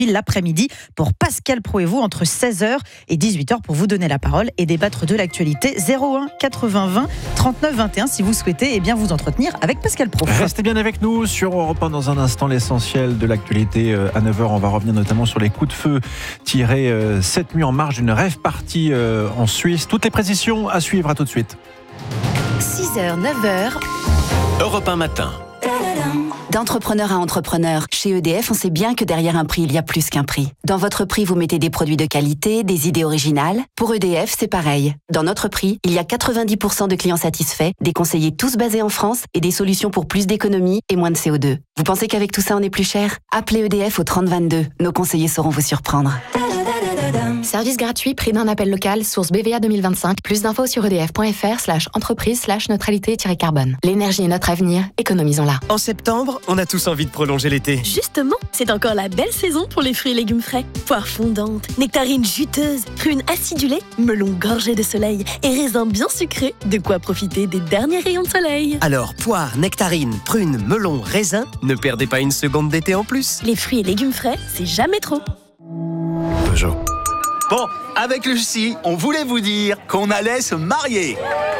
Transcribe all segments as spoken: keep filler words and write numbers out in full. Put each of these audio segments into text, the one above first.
l'après-midi pour Pascal Praud et vous entre seize heures et dix-huit heures pour vous donner la parole et débattre de l'actualité. Zéro un quatre-vingts vingt trente-neuf vingt et un si vous souhaitez eh bien, vous entretenir avec Pascal Praud. Restez bien avec nous sur Europe un dans un instant, l'essentiel de l'actualité. À neuf heures, on va revenir notamment sur les coups de feu tirés cette nuit en marge d'une rave party en Suisse. Toutes les précisions à suivre, à tout de suite. six heures, neuf heures. Europe un matin. D'entrepreneur à entrepreneur, chez E D F, on sait bien que derrière un prix, il y a plus qu'un prix. Dans votre prix, vous mettez des produits de qualité, des idées originales. Pour E D F, c'est pareil. Dans notre prix, il y a quatre-vingt-dix pour cent de clients satisfaits, des conseillers tous basés en France et des solutions pour plus d'économie et moins de C O deux. Vous pensez qu'avec tout ça, on est plus cher ? Appelez E D F au trente vingt-deux. Nos conseillers sauront vous surprendre. Service gratuit, prix d'un appel local, source B V A deux mille vingt-cinq. Plus d'infos sur edf.fr slash entreprise slash neutralité-carbone. L'énergie est notre avenir, économisons-la. En septembre, on a tous envie de prolonger l'été. Justement, c'est encore la belle saison pour les fruits et légumes frais. Poires fondantes, nectarines juteuses, prunes acidulées, melons gorgés de soleil et raisins bien sucrés. De quoi profiter des derniers rayons de soleil. Alors, poires, nectarines, prunes, melons, raisins, ne perdez pas une seconde d'été en plus. Les fruits et légumes frais, c'est jamais trop. Peugeot. Bon, avec Lucie, on voulait vous dire qu'on allait se marier.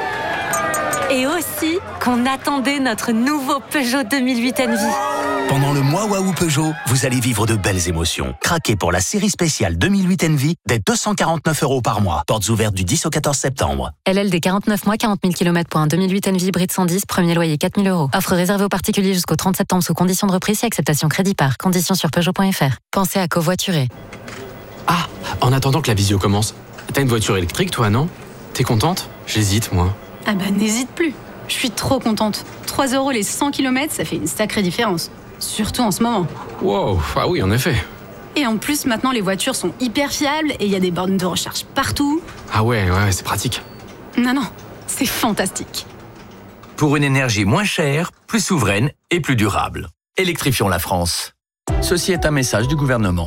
Et aussi qu'on attendait notre nouveau Peugeot deux mille huit Envy. Pendant le mois Waouh Peugeot, vous allez vivre de belles émotions. Craquez pour la série spéciale deux mille huit Envy dès deux cent quarante-neuf euros par mois. Portes ouvertes du dix au quatorze septembre. L L D quarante-neuf mois, quarante mille kilomètres pour un deux mille huit Envy hybride cent dix, premier loyer quatre mille euros. Offre réservée aux particuliers jusqu'au trente septembre sous conditions de reprise et acceptation crédit par. Conditions sur Peugeot point F R. Pensez à covoiturer. Ah, en attendant que la visio commence, t'as une voiture électrique toi, non ? T'es contente ? J'hésite, moi. Ah bah n'hésite plus. Je suis trop contente. trois euros les cent kilomètres, ça fait une sacrée différence. Surtout en ce moment. Wow, ah oui, en effet. Et en plus, maintenant, les voitures sont hyper fiables et il y a des bornes de recharge partout. Ah ouais, ouais, c'est pratique. Non, non, c'est fantastique. Pour une énergie moins chère, plus souveraine et plus durable. Électrifions la France. Ceci est un message du gouvernement.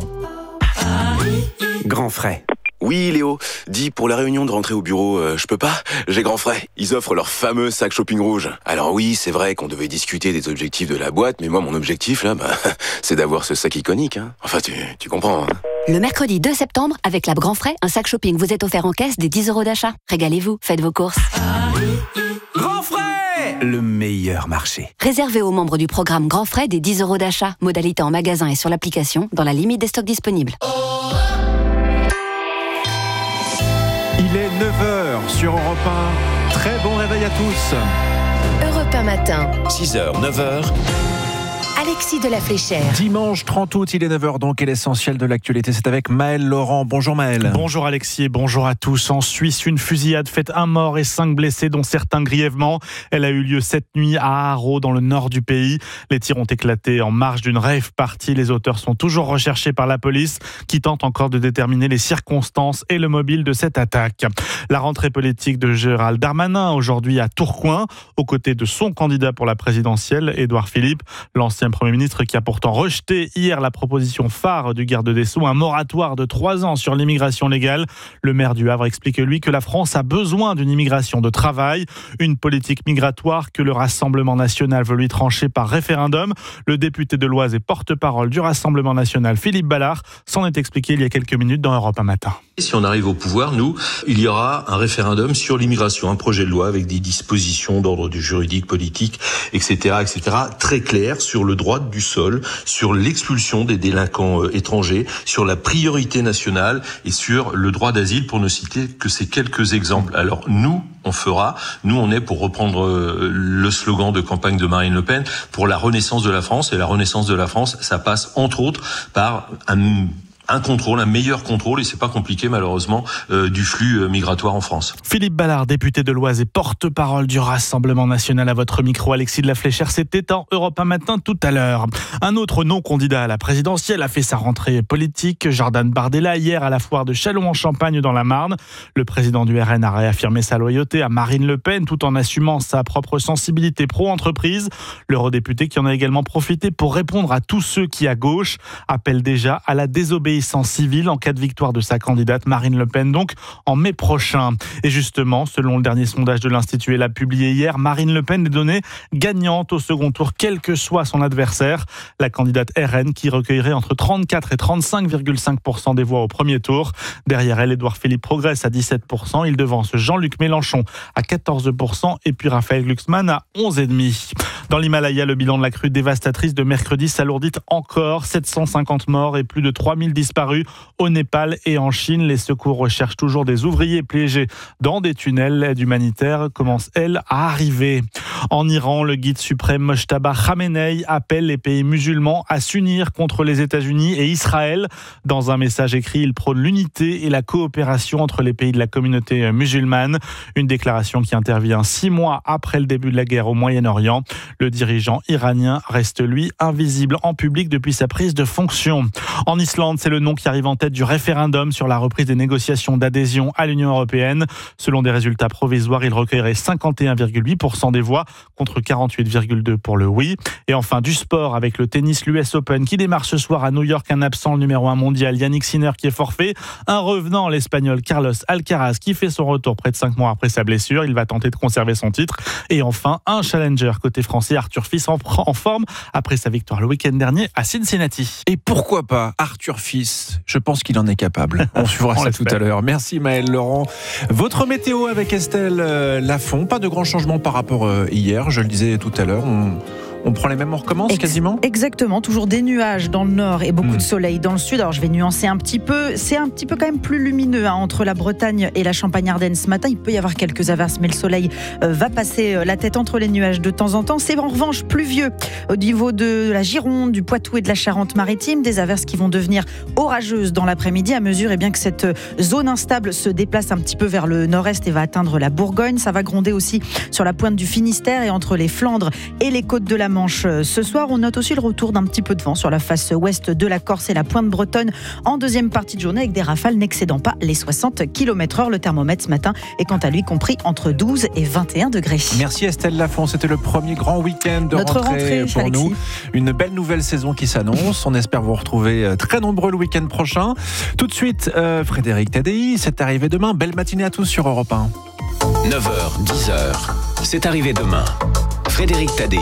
Grand frais. Oui, Léo. Dis, pour la réunion de rentrée au bureau, euh, je peux pas ? J'ai grand frais. Ils offrent leur fameux sac shopping rouge. Alors oui, c'est vrai qu'on devait discuter des objectifs de la boîte, mais moi, mon objectif, là, bah, c'est d'avoir ce sac iconique. Hein. Enfin, tu, tu comprends. Hein. Le mercredi deux septembre, avec la Grand Frais, un sac shopping vous est offert en caisse des dix euros d'achat. Régalez-vous, faites vos courses. Grand frais ! Le meilleur marché. Réservé aux membres du programme Grand Frais des dix euros d'achat. Modalité en magasin et sur l'application, dans la limite des stocks disponibles. Il est neuf heures sur Europe un. Très bon réveil à tous. Europe un matin. six heures, neuf heures. Alexis de la Fléchère. Dimanche trente août, il est neuf heures donc et l'essentiel de l'actualité, c'est avec Maël Laurent. Bonjour Maël. Bonjour Alexis et bonjour à tous. En Suisse, une fusillade fait un mort et cinq blessés, dont certains grièvement. Elle a eu lieu cette nuit à Haro, dans le nord du pays. Les tirs ont éclaté en marge d'une rave party. Les auteurs sont toujours recherchés par la police, qui tente encore de déterminer les circonstances et le mobile de cette attaque. La rentrée politique de Gérald Darmanin, aujourd'hui à Tourcoing, aux côtés de son candidat pour la présidentielle, Édouard Philippe, l'ancien Premier ministre qui a pourtant rejeté hier la proposition phare du garde des Sceaux, un moratoire de trois ans sur l'immigration légale. Le maire du Havre explique lui que la France a besoin d'une immigration de travail, une politique migratoire que le Rassemblement national veut lui trancher par référendum. Le député de l'Oise et porte-parole du Rassemblement national, Philippe Ballard, s'en est expliqué il y a quelques minutes dans Europe un matin. Si on arrive au pouvoir, nous, il y aura un référendum sur l'immigration, un projet de loi avec des dispositions d'ordre du juridique, politique, et cetera, et cetera, très clair sur le droit du sol, sur l'expulsion des délinquants étrangers, sur la priorité nationale et sur le droit d'asile, pour ne citer que ces quelques exemples. Alors nous, on fera, nous on est, pour reprendre le slogan de campagne de Marine Le Pen, pour la renaissance de la France. Et la renaissance de la France, ça passe entre autres par un un contrôle, un meilleur contrôle, et c'est pas compliqué malheureusement, euh, du flux euh, migratoire en France. Philippe Ballard, député de l'Oise et porte-parole du Rassemblement national, à votre micro. Alexis de la Fléchère, c'était en Europe un matin tout à l'heure. Un autre non-candidat à la présidentielle a fait sa rentrée politique, Jordan Bardella, hier à la foire de Châlons-en-Champagne dans la Marne. Le président du R N a réaffirmé sa loyauté à Marine Le Pen tout en assumant sa propre sensibilité pro-entreprise. L'eurodéputé qui en a également profité pour répondre à tous ceux qui, à gauche, appellent déjà à la désobéissance désobéissance civile en cas de victoire de sa candidate Marine Le Pen, donc en mai prochain. Et justement, selon le dernier sondage de l'Institut ELAB publié hier, Marine Le Pen est donnée gagnante au second tour, quel que soit son adversaire. La candidate R N qui recueillerait entre trente-quatre et trente-cinq virgule cinq pour cent des voix au premier tour. Derrière elle, Édouard Philippe progresse à dix-sept pour cent. Il devance Jean-Luc Mélenchon à quatorze pour cent et puis Raphaël Glucksmann à onze virgule cinq pour cent. Dans l'Himalaya, le bilan de la crue dévastatrice de mercredi s'alourdit encore. sept cent cinquante morts et plus de trois mille disparus au Népal et en Chine. Les secours recherchent toujours des ouvriers piégés dans des tunnels. L'aide humanitaire commence, elle, à arriver. En Iran, le guide suprême Mojtaba Khamenei appelle les pays musulmans à s'unir contre les États-Unis et Israël. Dans un message écrit, il prône l'unité et la coopération entre les pays de la communauté musulmane. Une déclaration qui intervient six mois après le début de la guerre au Moyen-Orient. Le dirigeant iranien reste, lui, invisible en public depuis sa prise de fonction. En Islande, c'est le nom qui arrive en tête du référendum sur la reprise des négociations d'adhésion à l'Union européenne. Selon des résultats provisoires, il recueillerait cinquante et un virgule huit pour cent des voix contre quarante-huit virgule deux pour cent pour le oui. Et enfin, du sport avec le tennis, l'U S Open qui démarre ce soir à New York. Un absent, le numéro un mondial, Yannick Sinner, qui est forfait. Un revenant, l'Espagnol Carlos Alcaraz, qui fait son retour près de cinq mois après sa blessure. Il va tenter de conserver son titre. Et enfin, un challenger côté français, Arthur Fils, en, en forme après sa victoire le week-end dernier à Cincinnati. Et pourquoi pas Arthur Fils? Je pense qu'il en est capable. On suivra ça tout à l'heure. Merci Maëlle Laurent. Votre météo avec Estelle Lafont. Pas de grands changements par rapport à hier. Je le disais tout à l'heure. On... On prend les mêmes, on recommence Ex- quasiment Exactement, toujours des nuages dans le nord et beaucoup mmh. de soleil dans le sud. Alors je vais nuancer un petit peu, c'est un petit peu quand même plus lumineux hein, entre la Bretagne et la Champagne-Ardenne ce matin. Il peut y avoir quelques averses, mais le soleil euh, va passer la tête entre les nuages de temps en temps. C'est en revanche pluvieux au niveau de la Gironde, du Poitou et de la Charente-Maritime. Des averses qui vont devenir orageuses dans l'après-midi à mesure et bien que cette zone instable se déplace un petit peu vers le nord-est et va atteindre la Bourgogne. Ça va gronder aussi sur la pointe du Finistère et entre les Flandres et les côtes de la Manche. Ce soir, on note aussi le retour d'un petit peu de vent sur la face ouest de la Corse et la pointe bretonne en deuxième partie de journée avec des rafales n'excédant pas les soixante kilomètres heure. Le thermomètre ce matin est quant à lui compris entre douze et vingt et un degrés. Merci Estelle Lafont, c'était le premier grand week-end de Notre rentrée, rentrée pour Alexis. Nous. Une belle nouvelle saison qui s'annonce. On espère vous retrouver très nombreux le week-end prochain. Tout de suite, euh, Frédéric Tadei, c'est arrivé demain. Belle matinée à tous sur Europe un. neuf heures, dix heures, c'est arrivé demain. Frédéric Tadei.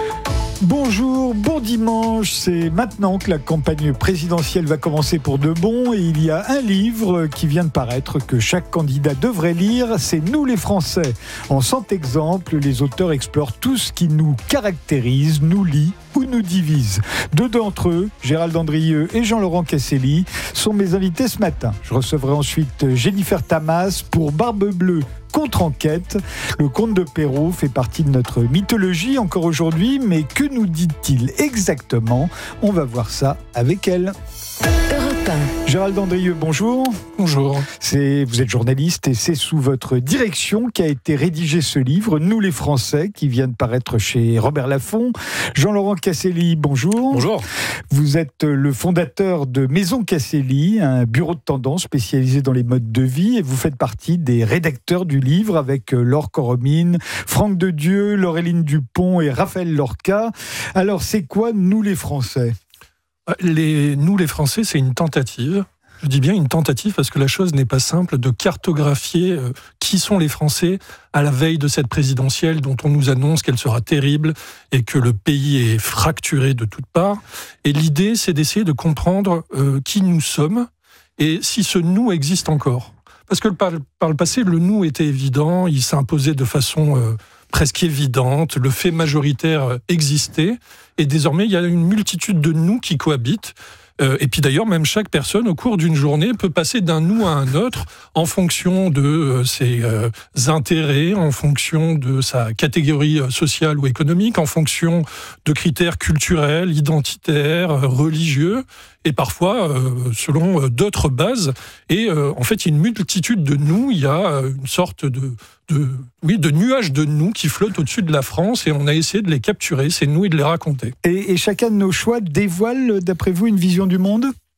Bonjour, bon dimanche, c'est maintenant que la campagne présidentielle va commencer pour de bon et il y a un livre qui vient de paraître que chaque candidat devrait lire, c'est Nous les Français. En cent exemples, les auteurs explorent tout ce qui nous caractérise, nous lie ou nous divise. Deux d'entre eux, Gérald Andrieux et Jean-Laurent Casselli, sont mes invités ce matin. Je recevrai ensuite Jennifer Tamas pour Barbe Bleue contre-enquête. Le comte de Perrault fait partie de notre mythologie encore aujourd'hui, mais que nous dit-il exactement? On va voir ça avec elle. Gérald Andrieux, bonjour. Bonjour. C'est, vous êtes journaliste et c'est sous votre direction qu'a été rédigé ce livre, Nous les Français, qui vient de paraître chez Robert Laffont. Jean-Laurent Casselli, bonjour. Bonjour. Vous êtes le fondateur de Maison Casselli, un bureau de tendance spécialisé dans les modes de vie, et vous faites partie des rédacteurs du livre avec Laure Coromine, Franck Dedieu, Laureline Dupont et Raphaël Lorca. Alors, c'est quoi Nous les Français ? Les, nous, les Français, c'est une tentative. Je dis bien une tentative parce que la chose n'est pas simple de cartographier euh, qui sont les Français à la veille de cette présidentielle dont on nous annonce qu'elle sera terrible et que le pays est fracturé de toutes parts. Et l'idée, c'est d'essayer de comprendre euh, qui nous sommes et si ce nous existe encore. Parce que par, par le passé, le nous était évident, il s'imposait de façon euh, presque évidente, le fait majoritaire existait, et désormais il y a une multitude de nous qui cohabitent. Euh, et puis d'ailleurs, même chaque personne, au cours d'une journée, peut passer d'un nous à un autre en fonction de euh, ses euh, intérêts, en fonction de sa catégorie sociale ou économique, en fonction de critères culturels, identitaires, euh, religieux, et parfois euh, selon euh, d'autres bases. Et euh, en fait, il y a une multitude de nous, il y a euh, une sorte de, de, oui, de nuages de nous qui flottent au-dessus de la France, et on a essayé de les capturer, ces nous, et de les raconter. Et, et chacun de nos choix dévoile, d'après vous, une vision du monde ?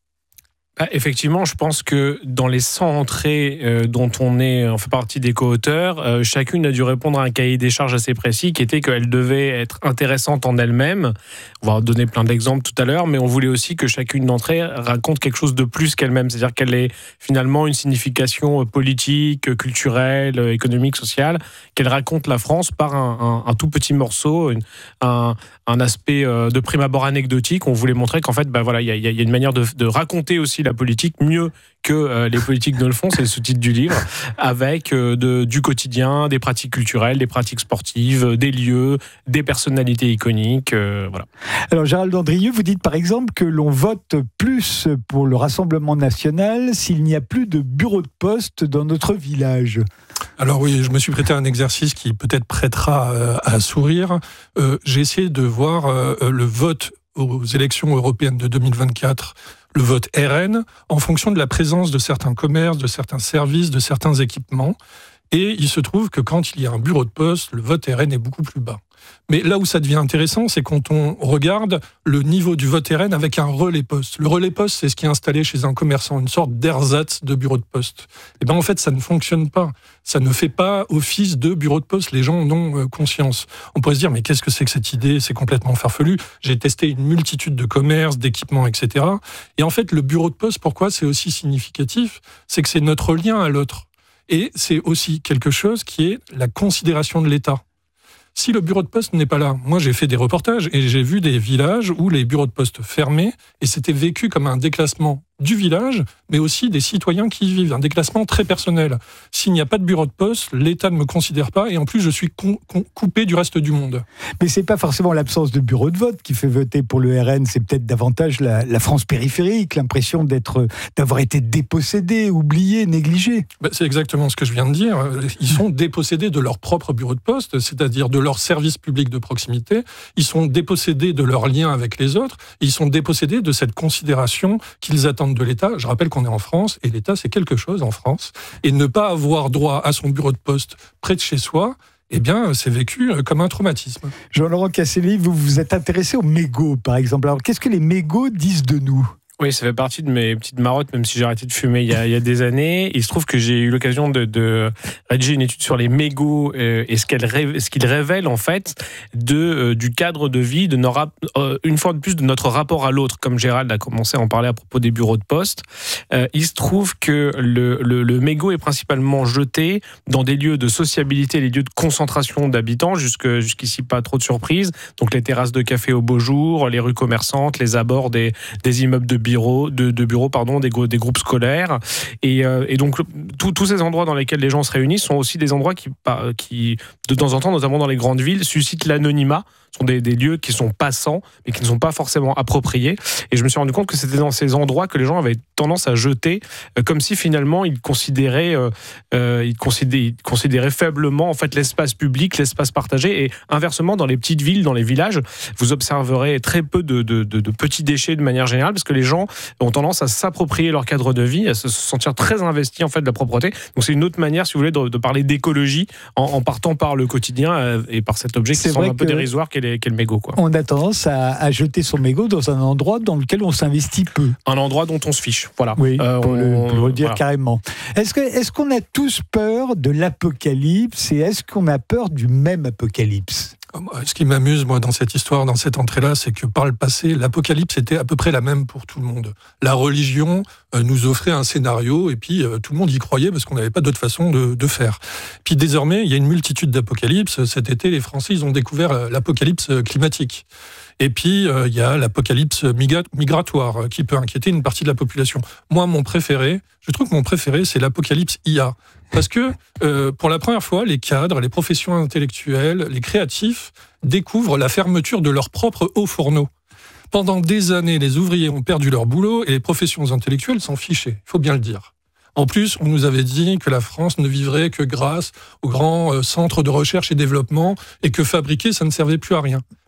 Bah, effectivement, je pense que dans les cent entrées euh, dont on est, on fait partie des co-auteurs, euh, chacune a dû répondre à un cahier des charges assez précis qui était qu'elle devait être intéressante en elle-même. On va donner plein d'exemples tout à l'heure, mais on voulait aussi que chacune d'entre elles raconte quelque chose de plus qu'elle-même, c'est-à-dire qu'elle ait finalement une signification politique, culturelle, économique, sociale, qu'elle raconte la France par un, un, un tout petit morceau, une, un, un aspect euh, de prime abord anecdotique. On voulait montrer qu'en fait, bah, voilà, il y, y a une manière de, de raconter aussi la politique mieux que euh, les politiques ne le font, c'est le sous-titre du livre, avec euh, de, du quotidien, des pratiques culturelles, des pratiques sportives, des lieux, des personnalités iconiques, euh, voilà. Alors Gérald Andrieux, vous dites par exemple que l'on vote plus pour le Rassemblement national s'il n'y a plus de bureau de poste dans notre village. Alors oui, je me suis prêté à un exercice qui peut-être prêtera euh, à sourire. Euh, j'ai essayé de voir euh, le vote aux élections européennes de deux mille vingt-quatre, le vote R N, en fonction de la présence de certains commerces, de certains services, de certains équipements. Et il se trouve que quand il y a un bureau de poste, le vote R N est beaucoup plus bas. Mais là où ça devient intéressant, c'est quand on regarde le niveau du vote R N avec un relais poste. Le relais poste, c'est ce qui est installé chez un commerçant, une sorte d'ersatz de bureau de poste. Et bien en fait, ça ne fonctionne pas. Ça ne fait pas office de bureau de poste. Les gens en ont conscience. On pourrait se dire, mais qu'est-ce que c'est que cette idée ? C'est complètement farfelu. J'ai testé une multitude de commerces, d'équipements, et cetera. Et en fait, le bureau de poste, pourquoi c'est aussi significatif ? C'est que c'est notre lien à l'autre. Et c'est aussi quelque chose qui est la considération de l'État. Si le bureau de poste n'est pas là, moi j'ai fait des reportages et j'ai vu des villages où les bureaux de poste fermaient et c'était vécu comme un déclassement du village, mais aussi des citoyens qui y vivent, un déclassement très personnel. S'il n'y a pas de bureau de poste, l'État ne me considère pas et en plus je suis con, con, coupé du reste du monde. Mais c'est pas forcément l'absence de bureau de vote qui fait voter pour le R N, c'est peut-être davantage la, la France périphérique, l'impression d'être, d'avoir été dépossédé, oublié, négligé. Ben, c'est exactement ce que je viens de dire. Ils sont dépossédés de leur propre bureau de poste, c'est-à-dire de leur service public de proximité. Ils sont dépossédés de leur lien avec les autres. Et ils sont dépossédés de cette considération qu'ils attendent de l'État. Je rappelle qu'on est en France et l'État c'est quelque chose en France. Et ne pas avoir droit à son bureau de poste près de chez soi, eh bien, c'est vécu comme un traumatisme. Jean-Laurent Casselli, vous vous êtes intéressé aux mégots, par exemple. Alors, qu'est-ce que les mégots disent de nous ? Oui, ça fait partie de mes petites marottes, même si j'ai arrêté de fumer il y a, il y a des années. Il se trouve que j'ai eu l'occasion de, de rédiger une étude sur les mégots euh, et ce, qu'elle, ce qu'ils révèlent en fait de, euh, du cadre de vie, de nos rap- euh, une fois de plus de notre rapport à l'autre, comme Gérald a commencé à en parler à propos des bureaux de poste. Euh, il se trouve que le, le, le mégot est principalement jeté dans des lieux de sociabilité, les lieux de concentration d'habitants, jusque, jusqu'ici pas trop de surprises. Donc les terrasses de café au beau jour, les rues commerçantes, les abords des, des immeubles de bureaux, de, de bureaux pardon, des, des groupes scolaires. Et, euh, et donc, tous ces endroits dans lesquels les gens se réunissent sont aussi des endroits qui, qui, de temps en temps, notamment dans les grandes villes, suscitent l'anonymat. Ce sont des, des lieux qui sont passants, mais qui ne sont pas forcément appropriés. Et je me suis rendu compte que c'était dans ces endroits que les gens avaient tendance à jeter, euh, comme si finalement ils considéraient, euh, euh, ils considéraient, ils considéraient faiblement en fait l'espace public, l'espace partagé. Et inversement, dans les petites villes, dans les villages, vous observerez très peu de, de, de, de petits déchets de manière générale, parce que les gens ont tendance à s'approprier leur cadre de vie, à se sentir très investis en fait de la propreté. Donc c'est une autre manière, si vous voulez, de, de parler d'écologie en, en partant par le quotidien euh, et par cet objet qui semble un peu dérisoire qu'est le mégot, quoi. On a tendance à, à jeter son mégot dans un endroit dans lequel on s'investit peu. Un endroit dont on se fiche, voilà. Oui, euh, pour, on, le, pour le dire voilà. carrément. Est-ce que, est-ce qu'on a tous peur de l'apocalypse et est-ce qu'on a peur du même apocalypse ? Ce qui m'amuse, moi, dans cette histoire, dans cette entrée-là, c'est que par le passé, l'apocalypse était à peu près la même pour tout le monde. La religion euh, nous offrait un scénario et puis euh, tout le monde y croyait parce qu'on n'avait pas d'autre façon de, de faire. Puis désormais, il y a une multitude d'apocalypses. Cet été, les Français, ils ont découvert euh, l'apocalypse climatique. Et puis, euh, il y a l'apocalypse migra- migratoire euh, qui peut inquiéter une partie de la population. Moi, mon préféré, je trouve que mon préféré, c'est l'apocalypse I A. Parce que, euh, pour la première fois, les cadres, les professions intellectuelles, les créatifs découvrent la fermeture de leur propre haut fourneau. Pendant des années, les ouvriers ont perdu leur boulot et les professions intellectuelles s'en fichaient, il faut bien le dire. En plus, on nous avait dit que la France ne vivrait que grâce aux grands centres de recherche et développement et que fabriquer, ça ne servait plus à rien.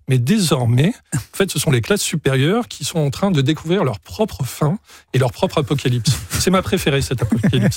Mais désormais, en fait, ce sont les classes supérieures qui sont en train de découvrir leur propre fin et leur propre apocalypse. C'est ma préférée, cette apocalypse.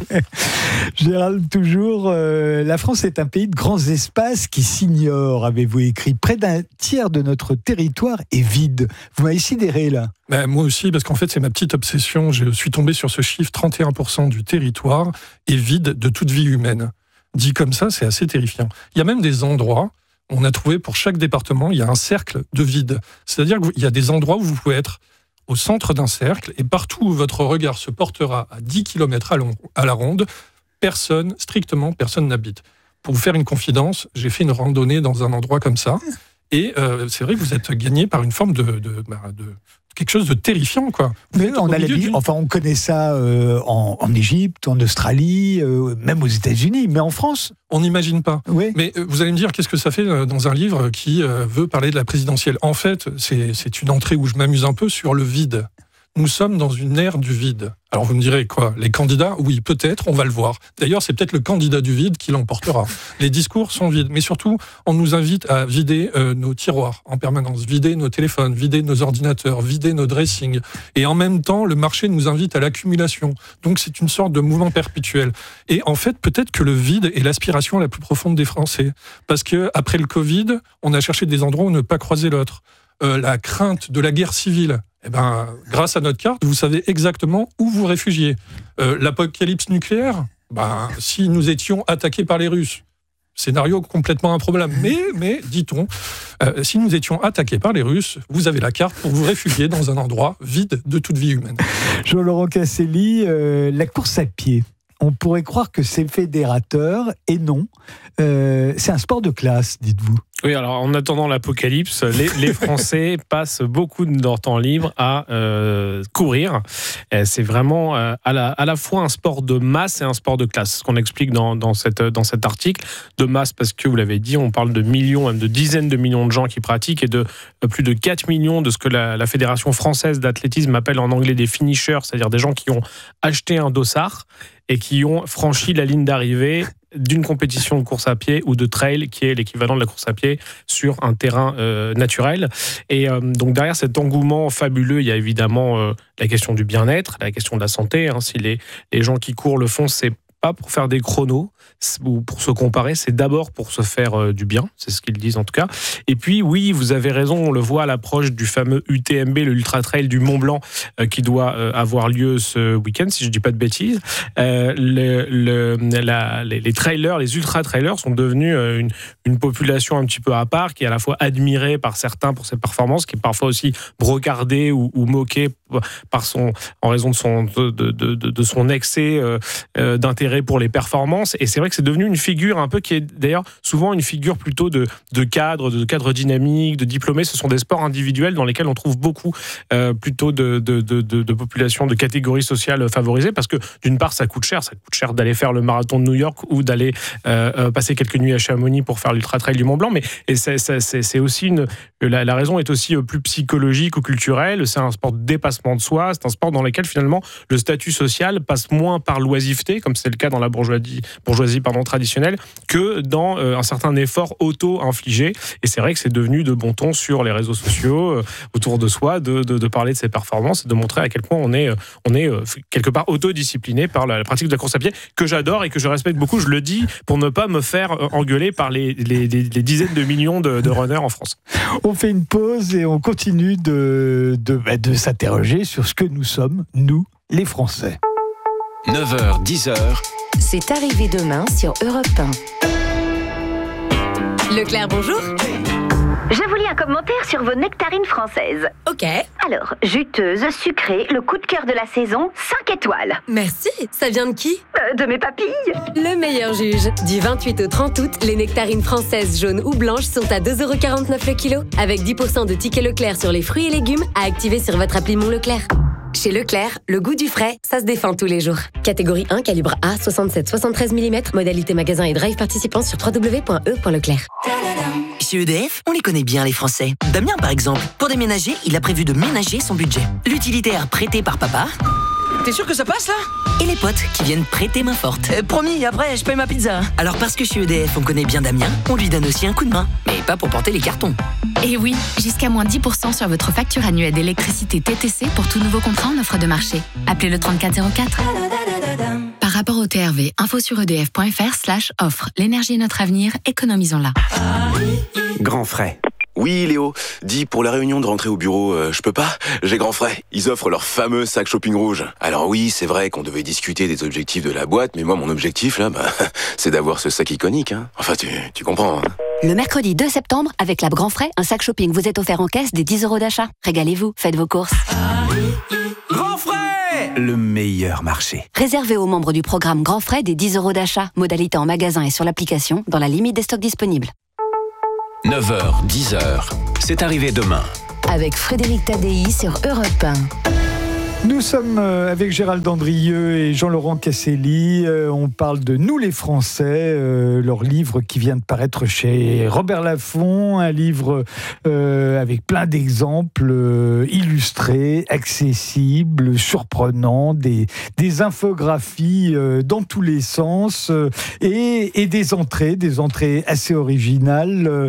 Gérald, toujours, euh, la France est un pays de grands espaces qui s'ignorent, avez-vous écrit. Près d'un tiers de notre territoire est vide. Vous m'avez sidéré, là. Ben, moi aussi, parce qu'en fait, c'est ma petite obsession. Je suis tombé sur ce chiffre, trente et un pour cent du territoire est vide de toute vie humaine. Dit comme ça, c'est assez terrifiant. Il y a même des endroits, on a trouvé pour chaque département, il y a un cercle de vide. C'est-à-dire qu'il y a des endroits où vous pouvez être au centre d'un cercle et partout où votre regard se portera à dix kilomètres à, long, à la ronde, personne, strictement personne n'habite. Pour vous faire une confidence, j'ai fait une randonnée dans un endroit comme ça et euh, c'est vrai que vous êtes gagné par une forme de... de, de quelque chose de terrifiant, quoi. Mais on a l'habitude, enfin, on connaît ça euh, en, en Égypte, en Australie, euh, même aux États-Unis, mais en France, on n'imagine pas. Oui. Mais euh, vous allez me dire, qu'est-ce que ça fait euh, dans un livre qui euh, veut parler de la présidentielle ? En fait, c'est, c'est une entrée où je m'amuse un peu sur le vide. Nous sommes dans une ère du vide. Alors vous me direz quoi ? Les candidats ? Oui, peut-être, on va le voir. D'ailleurs, c'est peut-être le candidat du vide qui l'emportera. Les discours sont vides, mais surtout, on nous invite à vider euh, nos tiroirs en permanence, vider nos téléphones, vider nos ordinateurs, vider nos dressings. Et en même temps, le marché nous invite à l'accumulation. Donc c'est une sorte de mouvement perpétuel. Et en fait, peut-être que le vide est l'aspiration la plus profonde des Français. Parce qu'après le Covid, on a cherché des endroits où ne pas croiser l'autre. Euh, la crainte de la guerre civile, eh ben, grâce à notre carte, vous savez exactement où vous réfugiez. Euh, l'apocalypse nucléaire, ben, si nous étions attaqués par les Russes, scénario complètement improbable, mais, mais dit-on, euh, si nous étions attaqués par les Russes, vous avez la carte pour vous réfugier dans un endroit vide de toute vie humaine. Jean-Laurent Casselli, euh, la course à pied. On pourrait croire que c'est fédérateur, et non. Euh, c'est un sport de classe, dites-vous. Oui, alors en attendant l'apocalypse, les, les Français passent beaucoup de leur temps libre à euh, courir. Et c'est vraiment euh, à, la, à la fois un sport de masse et un sport de classe. Ce qu'on explique dans, dans, cette, dans cet article. De masse parce que, vous l'avez dit, on parle de millions, même de dizaines de millions de gens qui pratiquent et de euh, plus de quatre millions de ce que la, la Fédération française d'athlétisme appelle en anglais des finishers, c'est-à-dire des gens qui ont acheté un dossard et qui ont franchi la ligne d'arrivée d'une compétition de course à pied ou de trail, qui est l'équivalent de la course à pied sur un terrain euh, naturel. Et euh, donc derrière cet engouement fabuleux, il y a évidemment euh, la question du bien-être, la question de la santé. Hein. Si les, les gens qui courent le font, c'est pas pour faire des chronos ou pour se comparer, c'est d'abord pour se faire euh, du bien, c'est ce qu'ils disent en tout cas. Et puis oui, vous avez raison, on le voit à l'approche du fameux U T M B, le Ultra Trail du Mont Blanc, euh, qui doit euh, avoir lieu ce week-end, si je dis pas de bêtises. Euh, le, le, la, les, les trailers, les ultra trailers sont devenus euh, une, une population un petit peu à part, qui est à la fois admirée par certains pour ses performances, qui est parfois aussi brocardée ou, ou moquée par son, en raison de son, de, de, de, de son excès euh, euh, d'intérêt pour les performances. Et c'est vrai que c'est devenu une figure un peu qui est d'ailleurs souvent une figure plutôt de, de cadre, de cadre dynamique, de diplômés. Ce sont des sports individuels dans lesquels on trouve beaucoup euh, plutôt de, de, de, de, de populations, de catégories sociales favorisées, parce que d'une part ça coûte cher, ça coûte cher d'aller faire le marathon de New York ou d'aller euh, passer quelques nuits à Chamonix pour faire l'Ultra Trail du Mont Blanc, mais et c'est, c'est, c'est aussi une, la, la raison est aussi plus psychologique ou culturelle. C'est un sport de dépassement de soi, c'est un sport dans lequel finalement le statut social passe moins par l'oisiveté, comme c'est le cas dans la bourgeoisie, bourgeoisie pardon, traditionnelle, que dans euh, un certain effort auto-infligé. Et c'est vrai que c'est devenu de bon ton sur les réseaux sociaux, euh, autour de soi, de, de, de parler de ses performances et de montrer à quel point on est, euh, on est euh, quelque part autodiscipliné par la, la pratique de la course à pied, que j'adore et que je respecte beaucoup. Je le dis pour ne pas me faire euh, engueuler par les, les, les, les dizaines de millions de, de runners en France. On fait une pause et on continue de, de, de s'interroger sur ce que nous sommes, nous, les Français. neuf heures, dix heures. C'est arrivé demain sur Europe un. Leclerc, bonjour. Je vous lis un commentaire sur vos nectarines françaises. Ok. Alors, juteuse, sucrée, le coup de cœur de la saison, cinq étoiles. Merci. Ça vient de qui ? euh, De mes papilles. Le meilleur juge. Du vingt-huit au trente août, les nectarines françaises jaunes ou blanches sont à deux euros quarante-neuf le kilo, avec dix pour cent de tickets Leclerc sur les fruits et légumes à activer sur votre appli Mon Leclerc. Chez Leclerc, le goût du frais, ça se défend tous les jours. Catégorie un, calibre A, soixante-sept soixante-treize millimètres, modalité magasin et drive participant sur w w w point e point leclerc. Chez E D F, on les connaît bien les Français. Damien par exemple, pour déménager, il a prévu de ménager son budget. L'utilitaire prêté par papa T'es sûr que ça passe là? Et les potes qui viennent prêter main forte. euh, Promis, après je paye ma pizza. Alors parce que chez E D F on connaît bien Damien, on lui donne aussi un coup de main. Mais pas pour porter les cartons. Et oui, jusqu'à moins dix pour cent sur votre facture annuelle d'électricité T T C pour tout nouveau contrat en offre de marché. Appelez le trente-quatre zéro quatre. Par rapport au T R V, info sur edf.fr slash offre. L'énergie est notre avenir, économisons-la. Grand frais. Oui, Léo, dis pour la réunion de rentrée au bureau, euh, je peux pas? J'ai grand frais. Ils offrent leur fameux sac shopping rouge. Alors oui, c'est vrai qu'on devait discuter des objectifs de la boîte, mais moi, mon objectif, là, bah, c'est d'avoir ce sac iconique. Hein. Enfin, tu, tu comprends. Hein. Le mercredi deux septembre, avec la Grand Frais, un sac shopping vous est offert en caisse des dix euros d'achat. Régalez-vous, faites vos courses. Grand frais! Le meilleur marché. Réservé aux membres du programme Grand Frais des dix euros d'achat. Modalité en magasin et sur l'application, dans la limite des stocks disponibles. neuf heures, dix heures. C'est arrivé demain. Avec Frédéric Tadei sur Europe un. Nous sommes avec Gérald Dandrieux et Jean-Laurent Casselli. On parle de Nous les Français, leur livre qui vient de paraître chez Robert Laffont, un livre avec plein d'exemples illustrés, accessibles, surprenants, des, des infographies dans tous les sens et, et des entrées, des entrées assez originales.